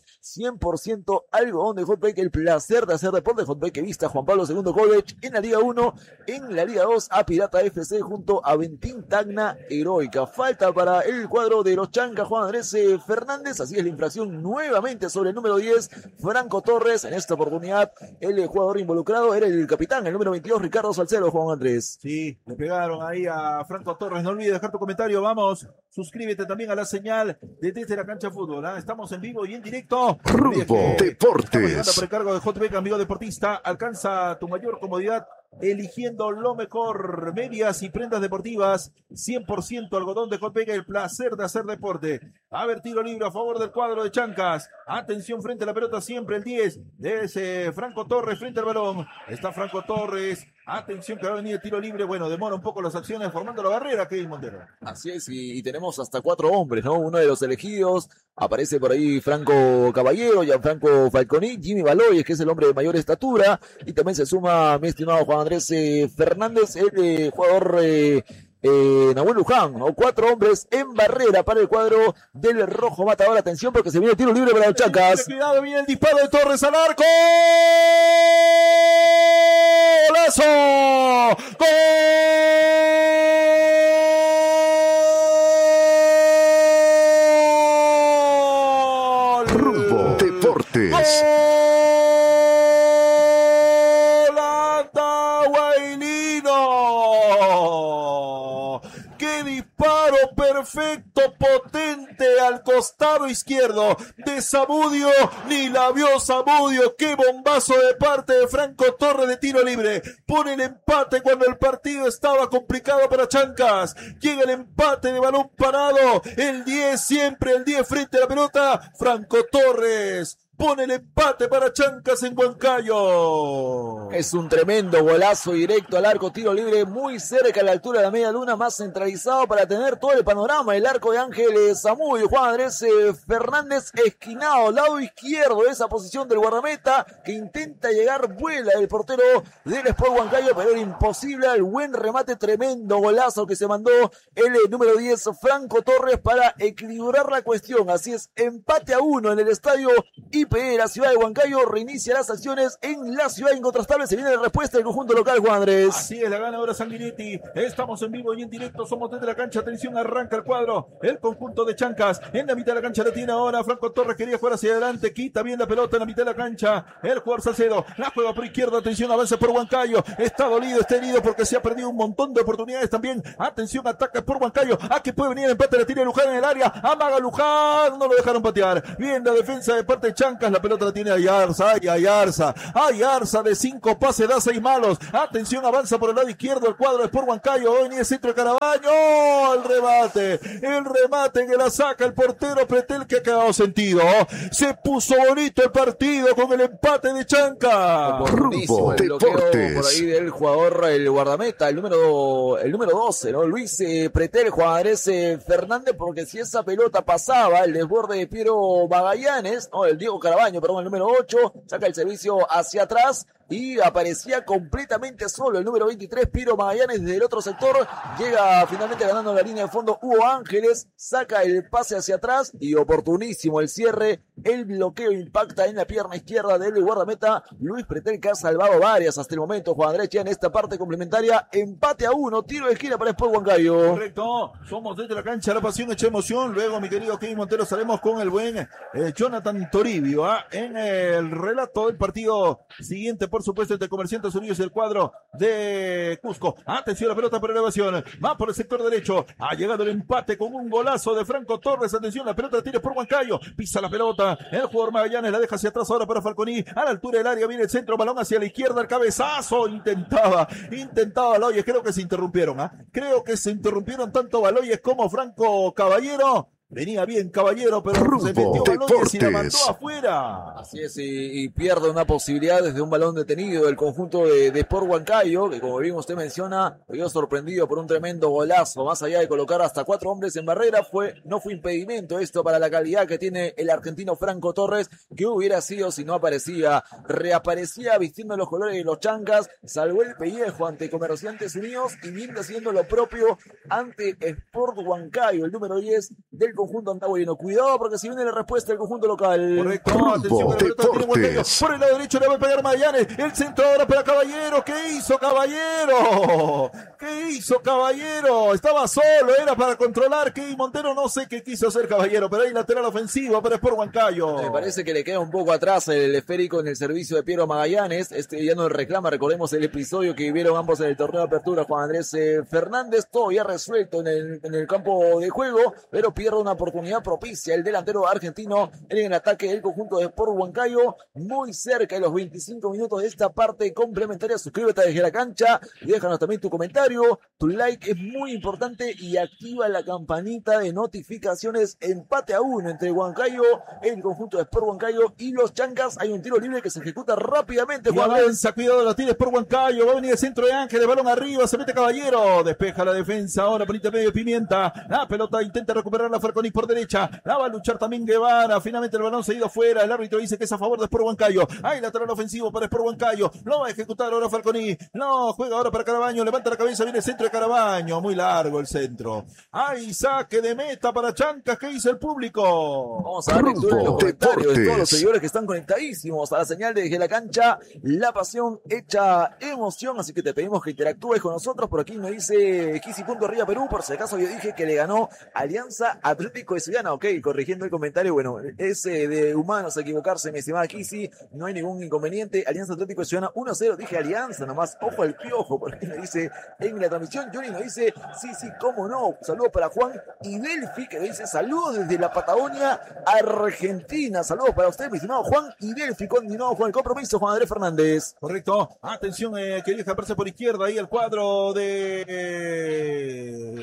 100% algodón de Hotbake, el placer de hacer deporte. Hotbake que vista Juan Pablo II College en la Liga 1, en la Liga 2 a Pirata FC junto a Ventín Tacna Heroica. Falta para el cuadro de los Chancas, Juan Andrés Fernández, así es la infracción nuevamente sobre el número 10, Franco Torres. En esta oportunidad el jugador involucrado era el capitán, el número 22, Ricardo Salcedo, Juan Andrés. Sí, le pegaron ahí a Franco Torres, no olvides dejar tu comentario, vamos, suscríbete también a la señal desde la cancha fútbol, estamos en vivo y en directo. Rumbo Deportes. Por el cargo de Hotbake, amigo deportista, alcanza tu mayor comodidad eligiendo lo mejor, medias y prendas deportivas, 100% algodón de Hotbake, el placer de hacer deporte. A ver, tiro libre a favor del cuadro de Chancas, atención frente a la pelota, siempre el 10 de Franco Torres frente al balón, está Franco Torres, atención que va a venir el tiro libre, bueno, demora un poco las acciones formando la barrera, Kevin Montero. Así es, y tenemos hasta 4 hombres, ¿no? Uno de los elegidos, aparece por ahí Franco Caballero, Gianfranco Falconi, Jimmy Baloyes, que es el hombre de mayor estatura, y también se suma mi estimado Juan Andrés Fernández, el jugador Nahuel Luján, ¿no? 4 hombres en barrera para el cuadro del Rojo Matador. Atención porque se viene el tiro libre para los Chancas. Cuidado, viene el disparo de Torres al arco. ¡Golazo! ¡Gol! Rumbo Deportes. ¡Gol! ¡Qué disparo perfecto, potente al costado izquierdo de Zamudio! Ni la vio Zamudio. ¡Qué bombazo de parte de Franco Torres de tiro libre! Pone el empate cuando el partido estaba complicado para Chancas. Llega el empate de balón parado. El 10, siempre el 10 frente a la pelota. Franco Torres. pone el empate para Chancas en Huancayo. Es un tremendo golazo directo al arco, tiro libre muy cerca a la altura de la media luna, más centralizado para tener todo el panorama. El arco de Ángeles Zamudio, Juan Andrés Fernández esquinado, lado izquierdo de esa posición del guardameta que intenta llegar, vuela el portero del Sport Huancayo, pero era imposible. El buen remate, tremendo golazo que se mandó el número 10 Franco Torres para equilibrar la cuestión. Así es, empate a 1 en el estadio IPE, la ciudad de Huancayo. Reinicia las acciones en la ciudad incontrastable. Se viene la respuesta del conjunto local, Juan Andrés. Así es, la gana ahora Sanguinetti. Estamos en vivo y en directo, somos desde la cancha. Atención, arranca el cuadro, el conjunto de Chancas. En la mitad de la cancha la tiene ahora Franco Torres, quería jugar hacia adelante, quita bien la pelota en la mitad de la cancha. El jugador Salcedo la juega por izquierda. Atención, avanza por Huancayo. Está dolido, está herido porque se ha perdido un montón de oportunidades también. Atención, ataca por Huancayo. Que puede venir el empate, la tiene Luján en el área. Amaga Luján, no lo dejaron patear. Bien la defensa de parte de Chancas, la pelota la tiene Ayarza. Ayarza de 5 pases, da 6 malos. Atención, avanza por el lado izquierdo el cuadro de Sport Huancayo. Hoy ni el centro de Carabaño. El remate que la saca el portero Pretel, que ha quedado sentido. Se puso bonito el partido con el empate de Chancas. Rumbo el bloqueo por ahí del jugador, el guardameta, el número 12, ¿no? Luis Pretel, Juan Andrés Fernández, porque si esa pelota pasaba, el desborde de Piero Magallanes, no, el Diego Carabaño, perdón, el número 8, saca el servicio hacia atrás y aparecía completamente solo el número 23, Piero Magallanes, desde el otro sector. Llega finalmente ganando la línea de fondo Hugo Ángeles, saca el pase hacia atrás y oportunísimo el cierre. El bloqueo impacta en la pierna izquierda del guardameta Luis Pretel, que ha salvado varias hasta el momento. Juan Andrés, ya en esta parte complementaria, empate a 1, tiro de esquina para Sport Huancayo. Correcto, somos desde la cancha, la pasión hecha emoción. Luego, mi querido Kevin Montero, estaremos con el buen Jonathan Toribio en el relato del partido siguiente, por supuesto, entre Comerciantes Unidos y el cuadro de Cusco. Atención, la pelota por elevación, va por el sector derecho. Ha llegado el empate con un golazo de Franco Torres. Atención, la pelota la tira por Huancayo, pisa la pelota el jugador Magallanes, la deja hacia atrás ahora para Falconi, a la altura del área viene el centro, balón hacia la izquierda, el cabezazo, intentaba Baloyes. Creo que se interrumpieron, creo que se interrumpieron tanto Baloyes como Franco Caballero. Venía bien Caballero, pero se metió Baloyes y la mandó afuera. Así es, y pierde una posibilidad desde un balón detenido del conjunto de Sport Huancayo, que como bien usted menciona, quedó sorprendido por un tremendo golazo. Más allá de colocar hasta 4 hombres en barrera, no fue impedimento esto para la calidad que tiene el argentino Franco Torres, que hubiera sido si no aparecía. Reaparecía vistiendo los colores de los Chancas, salvó el pellejo ante Comerciantes Unidos y viene haciendo lo propio ante Sport Huancayo, el número 10 del conjunto antagüino. Cuidado porque si viene la respuesta del conjunto local. Correcto, atención, la pelota tiene Huancayo. Por el lado derecho le va a pegar Magallanes. El centro ahora para Caballero. ¿Qué hizo Caballero? Estaba solo, era para controlar. Que Montero no sé qué quiso hacer Caballero, pero hay lateral ofensivo para Sport Huancayo. Me parece que le queda un poco atrás el esférico en el servicio de Piero Magallanes. Ya no reclama, recordemos el episodio que vivieron ambos en el torneo de apertura. Juan Andrés Fernández, todo ya resuelto en el campo de juego, pero pierde una oportunidad propicia el delantero argentino en el ataque del conjunto de Sport Huancayo, muy cerca de los 25 minutos de esta parte complementaria. Suscríbete desde la cancha y déjanos también tu comentario, tu like es muy importante y activa la campanita de notificaciones. Empate a 1 entre Huancayo, el conjunto de Sport Huancayo y los Chancas. Hay un tiro libre que se ejecuta rápidamente. Juan avanza, cuidado, la tira Sport Huancayo, va a venir el centro de Ángeles, balón arriba, se mete Caballero, despeja la defensa ahora por intermedio de Pimienta, la pelota intenta recuperar la Falconi por derecha, la va a luchar también Guevara, finalmente el balón se ha ido fuera, el árbitro dice que es a favor de Sport Huancayo. Hay lateral ofensivo para Sport Huancayo, lo va a ejecutar ahora Falconi, no, juega ahora para Carabaño, levanta la cabeza, viene el centro de Carabaño, muy largo el centro. Hay saque de meta para Chancas. ¿Qué dice el público? Vamos a dar lectura en los comentarios de todos los seguidores que están conectadísimos a la señal de Desde la Cancha, la pasión hecha emoción, así que te pedimos que interactúes con nosotros. Por aquí me dice Kisi.Arriba Perú, por si acaso yo dije que le ganó Alianza Atlético de Sullana. Ok, corrigiendo el comentario, bueno, es de humanos equivocarse, mi estimada Kisi, no hay ningún inconveniente. Alianza Atlético de Sullana 1-0, dije Alianza nomás, ojo al piojo, por aquí me dice en la transmisión. Johnny nos dice, sí, cómo no, saludos para Juan y Delphi, que dice saludos desde la Patagonia Argentina. Saludos para usted, mi estimado Juan y Delphi. Continuamos con el compromiso, Juan Andrés Fernández. Correcto, atención, quería escaparse por izquierda ahí el cuadro de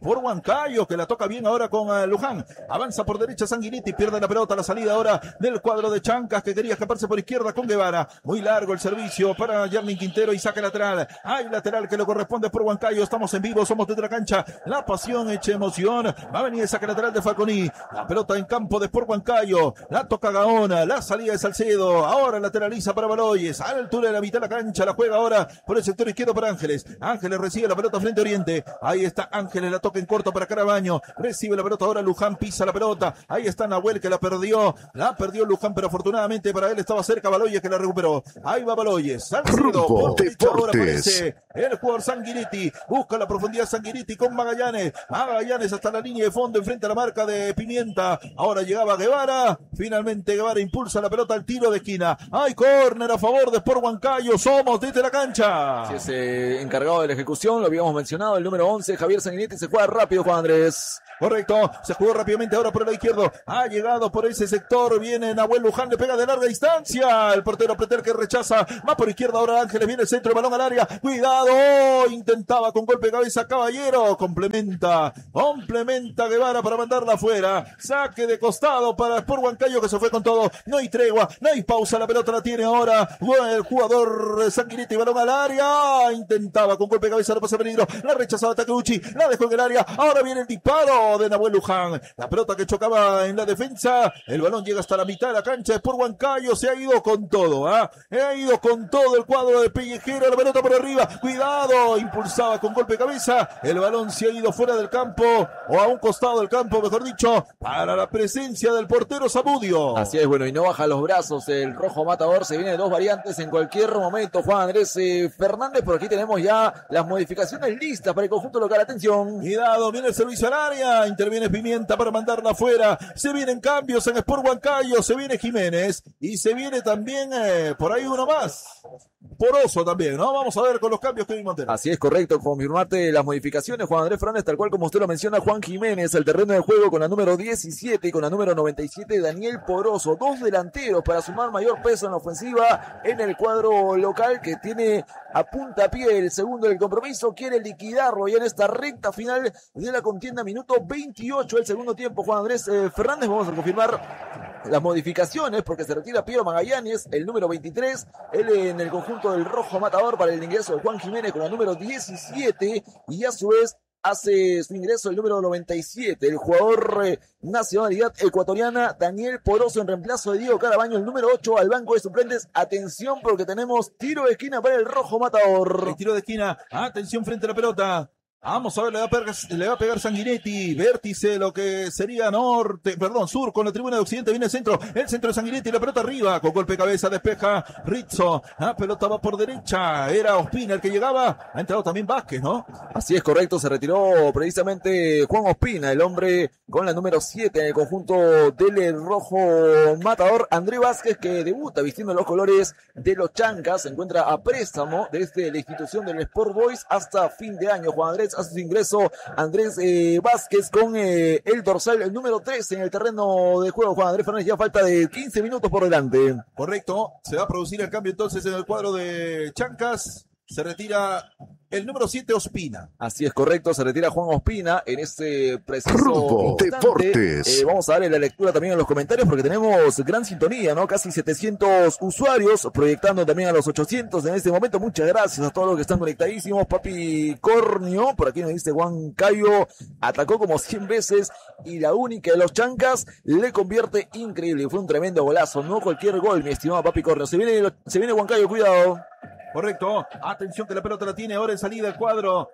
por Huancayo, que la toca bien ahora con Luján. Avanza por derecha Sanguinetti, pierde la pelota, la salida ahora del cuadro de Chancas, que quería escaparse por izquierda con Guevara. Muy largo el servicio para Yarlin Quintero y saque lateral. Hay lateral que le corresponde por Huancayo. Estamos en vivo, somos desde la cancha. La pasión echa emoción. Va a venir el saque lateral de Falconi. La pelota en campo de Sport Huancayo. La toca Gaona, la salida de Salcedo. Ahora lateraliza para Baloyes. A la altura de la mitad de la cancha, la juega ahora por el sector izquierdo para Ángeles. Ángeles recibe la pelota frente a Oriente. Ahí está Ángeles, la toca en corto para Carabaño. Recibe la pelota ahora Luján, pisa la pelota. Ahí está Nahuel que la perdió. La perdió Luján, pero afortunadamente para él estaba cerca Baloyes que la recuperó. Ahí va Baloyes. Salcedo por derecha ahora aparece el jugador Sanguinetti. Busca la profundidad Sanguinetti con Magallanes. Magallanes hasta la línea de fondo enfrente a la marca de Pimienta. Ahora llegaba Guevara. Finalmente Guevara impulsa la pelota al tiro de esquina. Hay córner a favor de Sport Huancayo. Somos desde la cancha. Sí, es encargado de la ejecución, lo habíamos mencionado, el número 11, Javier Sanguinetti, se juega rápido, Juan Andrés. Correcto, se jugó rápidamente ahora por el lado izquierdo. Ha llegado por ese sector, viene Nahuel Luján, le pega de larga distancia. El portero Pretel que rechaza, va por izquierda ahora Ángeles, viene el centro, el balón al área. Cuidado, intentaba con golpe de cabeza Caballero. Complementa Guevara para mandarla afuera. Saque de costado para Sport Huancayo que se fue con todo. No hay tregua, no hay pausa, la pelota la tiene ahora el jugador Sanguinetti, balón al área. Intentaba con golpe de cabeza, no pasa peligro. La rechazaba Takeuchi, la dejó en el área. Ahora viene el disparo de Nahuel Luján. La pelota que chocaba en la defensa. El balón llega hasta la mitad de la cancha. Sport Huancayo se ha ido con todo. Ha ido con todo el cuadro de Pellejero. La pelota por arriba. Cuidado. Impulsaba con golpe de cabeza. El balón se ha ido fuera del campo. O a un costado del campo, mejor dicho. Para la presencia del portero Zamudio. Así es, bueno, y no baja los brazos. El rojo matador se viene de dos variantes en cualquier momento. Juan Andrés Fernández. Por aquí tenemos ya las modificaciones listas para el conjunto local. Atención. Cuidado. Viene el servicio al área. Interviene Pimienta para mandarla afuera. Se vienen cambios en Sport Huancayo. Se viene Jiménez. Y se viene también por ahí uno más. Poroso también, ¿no? Vamos a ver con los cambios que Montero. Así es, correcto. Confirmarte las modificaciones, Juan Andrés Fernández, tal cual como usted lo menciona. Juan Jiménez al terreno de juego con la número 17 y con la número 97 Daniel Poroso. Dos delanteros para sumar mayor peso en la ofensiva en el cuadro local que tiene a puntapié el segundo del compromiso. Quiere liquidarlo ya en esta recta final de la contienda. Minuto 28 del segundo tiempo. Juan Andrés Fernández, vamos a confirmar las modificaciones porque se retira Piero Magallanes, el número 23, él en el conjunto del rojo matador para el ingreso de Juan Jiménez con la número 17 y a su vez hace su ingreso el número 97, el jugador nacionalidad ecuatoriana Daniel Poroso en reemplazo de Diego Carabaño, el número 8 al banco de suplentes. Atención porque tenemos tiro de esquina para el rojo matador. El tiro de esquina, atención frente a la pelota. Vamos a ver, le va a pegar Sanguinetti, vértice, lo que sería sur, con la tribuna de Occidente, viene el centro de Sanguinetti, la pelota arriba, con golpe de cabeza, despeja Rizzo, la pelota va por derecha, era Ospina el que llegaba, ha entrado también Vázquez, ¿no? Así es, correcto, se retiró precisamente Juan Ospina, el hombre con la número 7 en el conjunto del rojo matador. André Vázquez, que debuta vistiendo los colores de los Chancas, se encuentra a préstamo desde la institución del Sport Boys hasta fin de año. Juan Andrés hace su ingreso Andrés Vázquez con el dorsal, el número 13 en el terreno de juego. Juan Andrés Fernández, ya falta de 15 minutos por delante. Correcto, se va a producir el cambio entonces en el cuadro de Chancas. Se retira el número 7, Ospina. Así es, correcto, se retira Juan Ospina en este preciso Rumbo instante. Deportes. Vamos a darle la lectura también en los comentarios porque tenemos gran sintonía, ¿no? Casi 700 usuarios, proyectando también a los 800 en este momento. Muchas gracias a todos los que están conectadísimos. Papi Cornio, por aquí nos dice Juan Cayo, atacó como 100 veces y la única de los Chancas le convierte increíble. Fue un tremendo golazo, no cualquier gol, mi estimado Papi Cornio. Se viene Juan Cayo, cuidado. Correcto, atención que la pelota la tiene ahora en salida el cuadro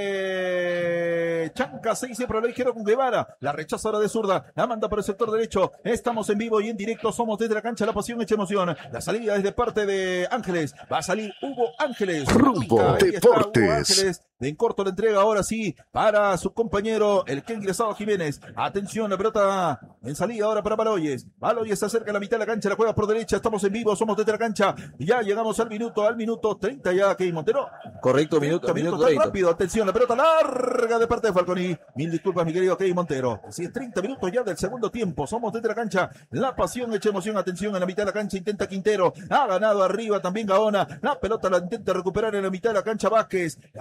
de Chancas, se dice por la izquierda con Guevara, la rechaza ahora de zurda, la manda por el sector derecho. Estamos en vivo y en directo, somos desde la cancha, la pasión hecha emoción. La salida es de parte de Ángeles, va a salir Hugo Ángeles. Rumbo Deportes. Hugo Ángeles, en corto la entrega ahora sí para su compañero, el que ha ingresado Jiménez. Atención, la pelota en salida ahora para Baloyes. Baloyes se acerca a la mitad de la cancha, la juega por derecha, estamos en vivo, somos desde la cancha. Y ya llegamos al minuto 30 ya, Kevin Montero. Correcto, minuto 30. Rápido, atención, la pelota larga de parte de Falconi. Mil disculpas, mi querido Kevin Montero. Así es, 30 minutos ya del segundo tiempo. Somos desde la cancha. La pasión hecha emoción. Atención, en la mitad de la cancha intenta Quintero. Ha ganado arriba también Gaona. La pelota la intenta recuperar en la mitad de la cancha Vázquez. La pelota es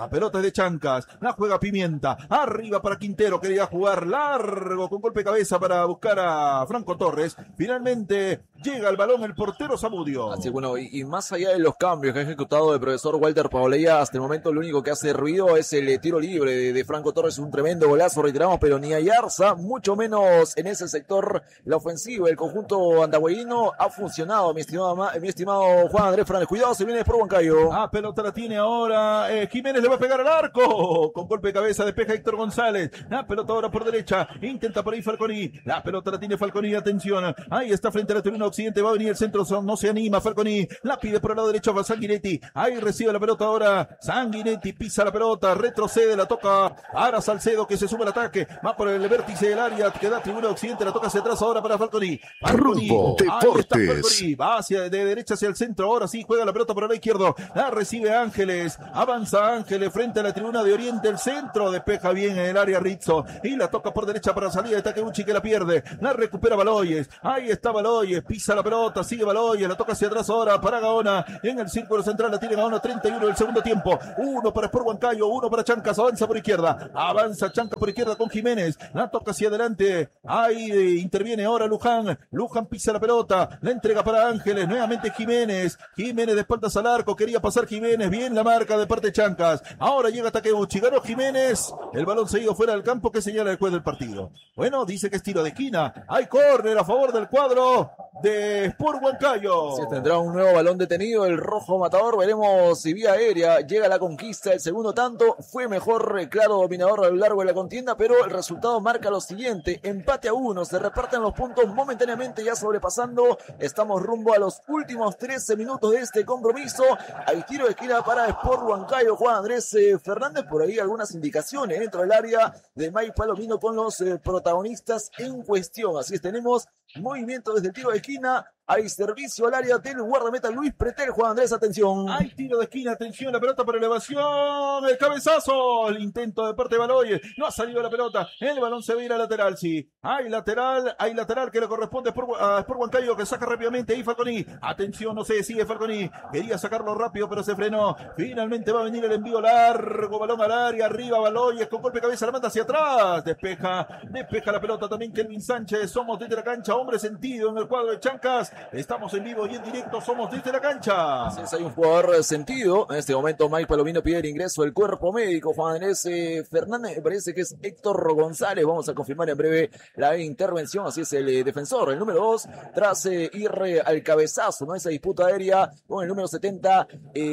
de Chancas. La juega Pimienta. Arriba para Quintero. Quería jugar largo con golpe de cabeza para buscar a Franco Torres. Finalmente llega el balón el portero Zamudio. Así bueno, y más allá de los cambios que ha ejecutado el profesor Walter Paoleya, hasta el momento lo único que hace ruido es el tiro libre de Franco Torres. Un tremendo golazo, reiteramos, pero ni Ayarza, mucho menos en ese sector la ofensiva. El conjunto andagüeyino ha funcionado, mi estimado Juan Andrés Fernández. Cuidado, se viene por Huancayo. Pelota la tiene ahora Jiménez, le va a pegar al arco. Con golpe de cabeza despeja Héctor González. La pelota ahora por derecha. Intenta por ahí Falconi. La pelota la tiene Falconi, atención. Ahí está frente a la tribuna occidente. Va a venir el centro, no se anima Falconi. La pide por el lado derecho a Sanguinetti. Ahí recibe la pelota ahora. Sanguinetti pisa la pelota, retrocede, la toca ahora Salcedo, que se sube al ataque. Va por el vértice del área, que da tribuna occidente, la toca hacia atrás ahora para Falconi. Rumbo Deportes. Va de derecha hacia el centro. Ahora sí juega la pelota por el lado izquierdo. La recibe Ángeles. Avanza Ángeles frente a la tribuna de Oriente. El centro despeja bien en el área Rizzo. Y la toca por derecha para salida de Takeuchi, que la pierde. La recupera Baloyes. Ahí está Baloyes. Pisa la pelota. Sigue Baloyes. La toca hacia atrás ahora para Gaona. En el círculo central la tiene Gaona. 31 del segundo tiempo. 1 para Sport Huancayo. 1 para Chancas. Avanza por izquierda. Avanza Chancas por izquierda con Jiménez. La toca hacia adelante. Ahí interviene ahora Luján. Luján pisa la pelota. La entrega para Ángeles. Nuevamente Jiménez. Jiménez de espaldas al arco. Quería pasar Jiménez. Bien la marca de parte de Chancas. Ahora llega Takeuchi. Ganó Jiménez. El balón seguido fuera del campo. ¿Qué señala el juez del partido? Bueno, dice que es tiro de esquina. Hay córner a favor del cuadro de Sport Huancayo. Se tendrá un nuevo balón detenido. El rojo matador. Veremos si vía aérea llega la conquista. El segundo tanto fue mejor, claro, dominador a lo largo de la contienda, pero el resultado marca lo siguiente: empate a 1. Se reparten los puntos momentáneamente, ya sobrepasando. Estamos rumbo a los últimos 13 minutos de este compromiso. Hay tiro de esquina para Sport Huancayo. Juan Andrés Fernández, por ahí algunas indicaciones dentro del área de Mike Palomino con los protagonistas en cuestión. Así es, tenemos movimiento desde el tiro de esquina. Hay servicio al área del guardameta Luis Pretel. Juan Andrés, atención. Hay tiro de esquina, atención, la pelota por elevación. El cabezazo. El intento de parte de Baloyes. No ha salido la pelota. El balón se va a ir a lateral, sí. Hay lateral que le corresponde a Sport Huancayo, que saca rápidamente ahí Falconi. Atención, no se decide Falconi. Quería sacarlo rápido, pero se frenó. Finalmente va a venir el envío largo. Balón al área. Arriba Baloyes con golpe de cabeza. La manda hacia atrás. Despeja la pelota también Kelvin Sánchez. Somos desde la cancha. Hombre sentido en el cuadro de Chancas. Estamos en vivo y en directo, somos desde la cancha. Así es, hay un jugador sentido. En este momento Mike Palomino pide el ingreso del cuerpo médico. Juan Andrés Fernández, me parece que es Héctor González. Vamos a confirmar en breve la intervención. Así es, el defensor, el número 2, tras ir al cabezazo, ¿no? Esa disputa aérea con el número 70,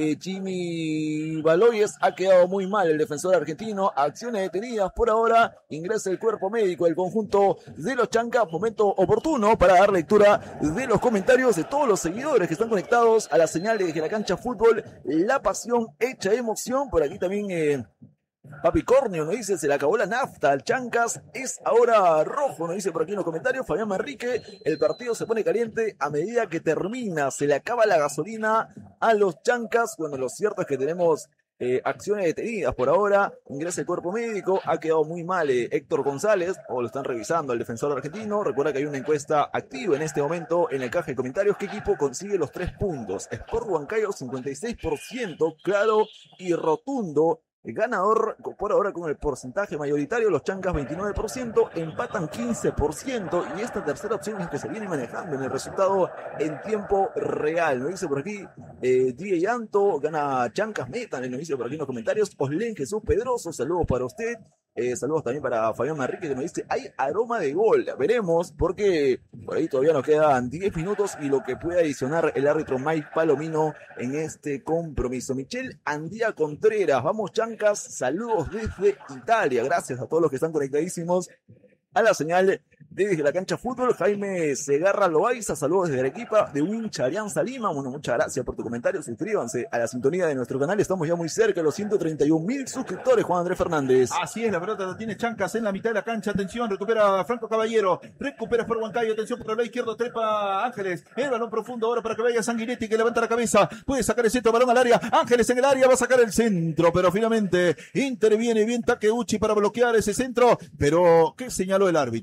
Jimmy Baloyes. Ha quedado muy mal el defensor argentino. Acciones detenidas por ahora. Ingresa el cuerpo médico del conjunto de los Chancas. Momento oportuno para dar lectura de los comentarios de todos los seguidores que están conectados a la señal de Desde la Cancha Fútbol. La pasión hecha emoción. Por aquí también Papi Cornio nos dice: se le acabó la nafta al Chancas, es ahora rojo, nos dice por aquí en los comentarios Fabián Manrique. El partido se pone caliente a medida que termina, se le acaba la gasolina a los Chancas. Bueno, lo cierto es que tenemos acciones detenidas por ahora. Ingresa el cuerpo médico. Ha quedado muy mal Héctor González, o lo están revisando el defensor argentino. Recuerda que hay una encuesta activa en este momento en la caja de comentarios. ¿Qué equipo consigue los 3 puntos? Sport Huancayo 56%, claro y rotundo ganador por ahora con el porcentaje mayoritario. Los Chancas 29%, empatan 15%, y esta tercera opción es que se viene manejando en el resultado en tiempo real. Lo dice por aquí DJ Anto, gana Chancas, metan, nos dice por aquí en los comentarios. Oslen Jesús Pedroso, saludos para usted. Saludos también para Fabián Manrique, que nos dice: hay aroma de gol. Veremos, porque por ahí todavía nos quedan 10 minutos y lo que puede adicionar el árbitro Mike Palomino en este compromiso. Michelle Andía Contreras, vamos Chancas, saludos desde Italia. Gracias a todos los que están conectadísimos a la señal desde la cancha fútbol. Jaime Segarra Loaiza, saludos desde Arequipa, de Wincha Alianza Lima. Bueno, muchas gracias por tu comentario. Suscríbanse a la sintonía de nuestro canal. Estamos ya muy cerca de los 131.000 suscriptores. Juan Andrés Fernández. Así es, la pelota la tiene Chancas en la mitad de la cancha. Atención, recupera Franco Caballero. Recupera Sport Huancayo. Atención por el lado izquierdo, trepa Ángeles. El balón profundo ahora para que vaya Sanguinetti, que levanta la cabeza. Puede sacar el centro, balón al área. Ángeles en el área, va a sacar el centro, pero finalmente interviene bien Takeuchi para bloquear ese centro. Pero, ¿qué señaló el árbitro?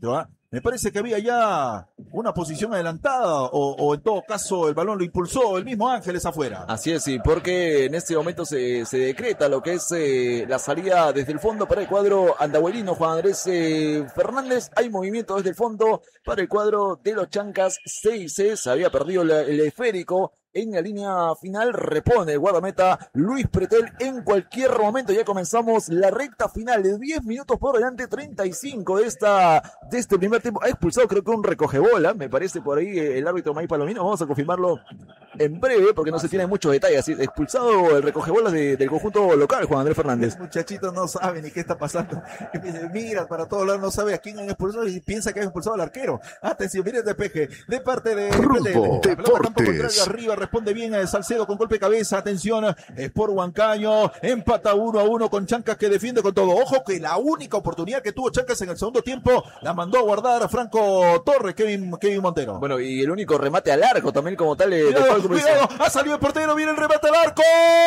me parece que había ya una posición adelantada o en todo caso el balón lo impulsó el mismo Ángeles afuera. Así es, sí, porque en este momento se decreta lo que es la salida desde el fondo para el cuadro andahuelino. Juan Andrés Fernández, hay movimiento desde el fondo para el cuadro de los Chancas. 6 se había perdido el esférico. En la línea final repone el guardameta Luis Pretel en cualquier momento. Ya comenzamos la recta final de 10 minutos por delante, 35 de este primer tiempo. Ha expulsado creo que un recogebola, me parece por ahí el árbitro May Palomino. Vamos a confirmarlo en breve porque no se tienen muchos detalles. Expulsado el recogebolas del conjunto local, Juan Andrés Fernández. El muchachito no sabe ni qué está pasando. Mira, para todos lados no sabe a quién han expulsado y piensa que han expulsado al arquero. Atención, mire el despeje de parte de Rumbo Deportes. Arriba responde bien a Salcedo con golpe de cabeza. Atención, Sport Huancayo empata 1-1 con Chancas que defiende con todo. Ojo que la única oportunidad que tuvo Chancas en el segundo tiempo la mandó a guardar Franco Torres, Kevin Montero. Bueno, y el único remate al arco también como tal. Cuidado, ha salido el portero, viene el remate al arco.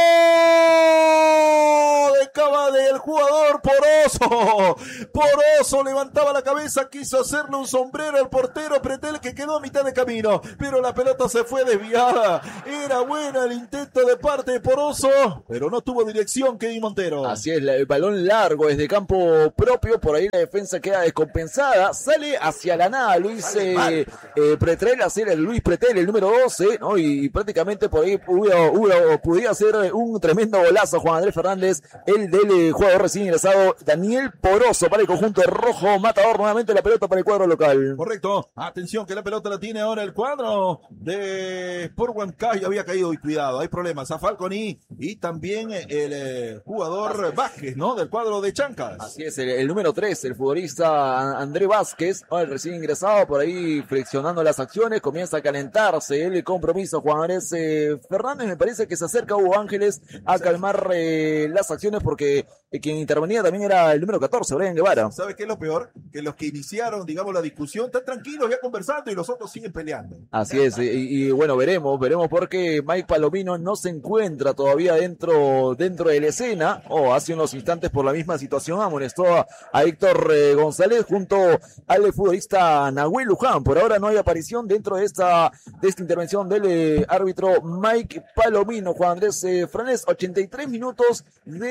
Acaba del jugador Poroso levantaba la cabeza, quiso hacerle un sombrero al portero Pretel que quedó a mitad de camino, pero la pelota se fue desviada. Era buena el intento de parte de Poroso, pero no tuvo dirección Kevin Montero. Así es, el balón largo desde campo propio, por ahí la defensa queda descompensada, sale hacia la nada Luis Pretel, hacer el Luis Pretel, el número 12, ¿no? Y prácticamente por ahí pudiera ser un tremendo golazo Juan Andrés Fernández, el del jugador recién ingresado Daniel Poroso para el conjunto de rojo matador. Nuevamente la pelota para el cuadro local. Correcto, atención que la pelota la tiene ahora el cuadro de Sport Huancayo. Había caído y cuidado, hay problemas a Falconi y también el jugador Vázquez, ¿no? Del cuadro de Chancas. Así es, el número 3, el futbolista André Vázquez, el recién ingresado, por ahí flexionando las acciones, comienza a calentarse el compromiso. Juan Andrés Fernández, me parece que se acerca Hugo Ángeles a calmar las acciones porque quien intervenía también era el número 14, Brian Guevara. ¿Sabe qué es lo peor? Que los que iniciaron, digamos, la discusión están tranquilos ya conversando y los otros siguen peleando. Así es, y bueno, veremos porque Mike Palomino no se encuentra todavía dentro de la escena. Hace unos instantes por la misma situación amonestó a Héctor González junto al futbolista Nahuel Luján. Por ahora no hay aparición dentro de esta intervención del árbitro Mike Palomino. Juan Andrés Fernández, 83 minutos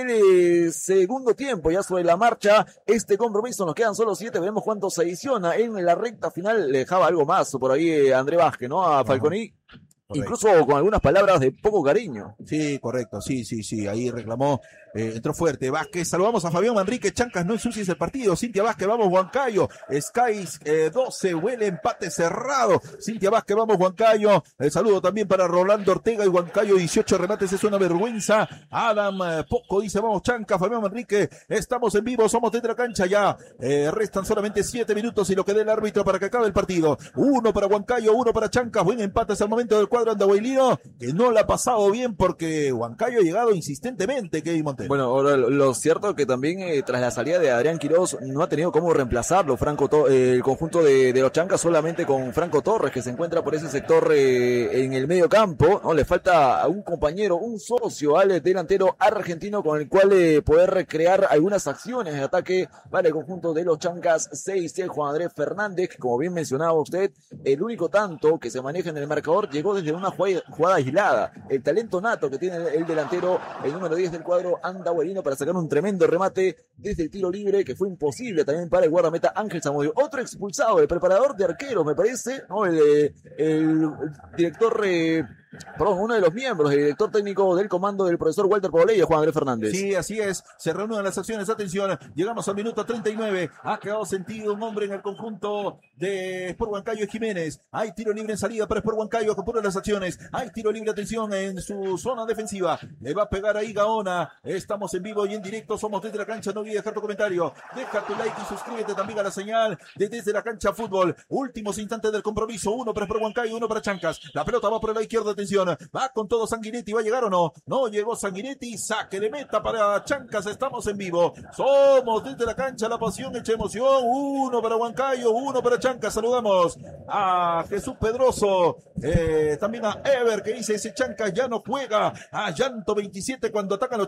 del segundo tiempo, ya sobre la marcha este compromiso, nos quedan solo 7, veremos cuánto se adiciona en la recta final. Le dejaba algo más por ahí André Vázquez, ¿no? A Falconi. Correcto. Incluso con algunas palabras de poco cariño. Sí, correcto, sí, ahí reclamó, entró fuerte Vázquez. Saludamos a Fabián Manrique, Chancas, no ensucies el partido. Cintia Vázquez, vamos Huancayo. Skies 12, huele empate cerrado. Cintia Vázquez, vamos Huancayo. El saludo también para Rolando Ortega y Huancayo, 18 remates, es una vergüenza. Adam Poco dice, vamos Chancas. Fabián Manrique, estamos en vivo, somos dentro de la cancha ya. Restan solamente 7 minutos y lo que dé el árbitro para que acabe el partido. 1 para Huancayo, 1 para Chancas. Buen empate hasta el momento del cuadro andahuaylino, que no la ha pasado bien porque Huancayo ha llegado insistentemente, Kevin Montero. Bueno, ahora lo cierto es que también tras la salida de Adrián Quiroz no ha tenido cómo reemplazarlo el conjunto de los Chancas, solamente con Franco Torres, que se encuentra por ese sector en el medio campo, ¿no? Le falta a un compañero, un socio al delantero argentino con el cual poder recrear algunas acciones de ataque para el conjunto de los Chancas. 6 Juan Andrés Fernández, que como bien mencionaba usted, el único tanto que se maneja en el marcador llegó desde una jugada aislada. El talento nato que tiene el delantero, el número 10 del cuadro andahuelino, para sacar un tremendo remate desde el tiro libre, que fue imposible también para el guardameta Ángel Zamudio. Otro expulsado, el preparador de arqueros, me parece, ¿no? El director... uno de los miembros, el director técnico del comando del profesor Walter Pobley, Juan Andrés Fernández. Sí, así es, se reúnen las acciones, atención, llegamos al minuto 39, ha quedado sentido un hombre en el conjunto de Sport Huancayo Jiménez, hay tiro libre en salida para Sport Huancayo, que pone las acciones, hay tiro libre, atención, en su zona defensiva, le va a pegar ahí Gaona, estamos en vivo y en directo, somos desde la cancha, no olvides dejar tu comentario, deja tu like y suscríbete también a la señal de Desde la Cancha Fútbol. Últimos instantes del compromiso, 1 para Sport Huancayo, 1 para Chancas, la pelota va por la izquierda, atención, va con todo Sanguinetti, ¿va a llegar o no? No llegó Sanguinetti, saque de meta para Chancas, estamos en vivo, somos desde la cancha, la pasión hecha emoción, 1 para Huancayo, 1 para Chancas. Saludamos a Jesús Pedroso, también a Ever, que dice, ese Chancas ya no juega, a Llanto 27, cuando atacan los Chancas, dice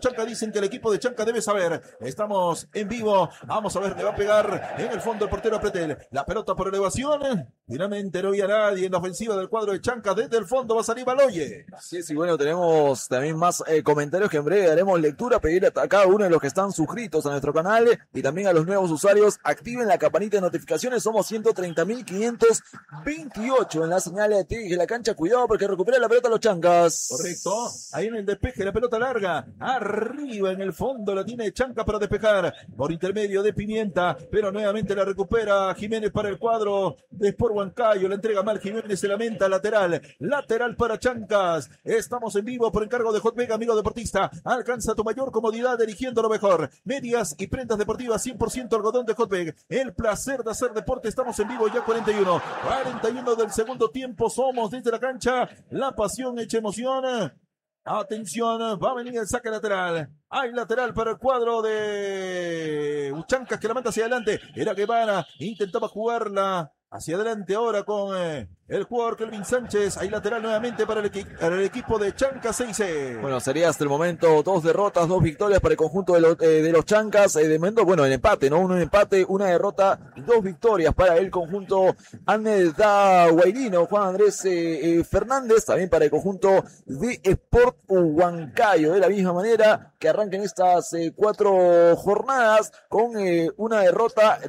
dicen que el equipo de Chanca debe saber. Estamos en vivo. Vamos a ver, le va a pegar en el fondo el portero Pretel. La pelota por elevación. Finalmente no había nadie en la ofensiva del cuadro de Chanca. Desde el fondo va a salir Baloye. Sí, sí, bueno, tenemos también más comentarios que en breve daremos lectura. Pedir a cada uno de los que están suscritos a nuestro canal y también a los nuevos usuarios. Activen la campanita de notificaciones. Somos 130.528 en la señal de la cancha. Cuidado porque recupera la pelota los Chancas. Correcto. Ahí en el despeje, la pelota larga. Arriba en el fondo la tiene Chanca para despejar. Por intermedio de Pimienta. Pero nuevamente la recupera Jiménez para el cuadro de Sport Huancayo. La entrega mal Jiménez, se lamenta. Lateral. Lateral para Chancas. Estamos en vivo por encargo de Hotmeg, amigo deportista. Alcanza tu mayor comodidad eligiendo lo mejor. Medias y prendas deportivas 100% algodón de Hotmeg. El placer de hacer deporte. Estamos en vivo ya 41 del segundo tiempo. Somos desde la cancha. La pasión hecha emoción. Atención, va a venir el saque lateral. Hay lateral para el cuadro de Chancas que la manda hacia adelante. Era Guevara, intentaba jugarla hacia adelante ahora con el jugador Kelvin Sánchez. Hay lateral nuevamente para el equipo de Chancas 6. Bueno, sería hasta el momento 2 derrotas, 2 victorias para el conjunto de los Chancas. De momento, bueno, el empate, ¿no? Un empate, una derrota, 2 victorias para el conjunto Aneda Guairino, Juan Andrés Fernández, también para el conjunto de Sport Huancayo. De la misma manera que arranquen estas 4 jornadas con una derrota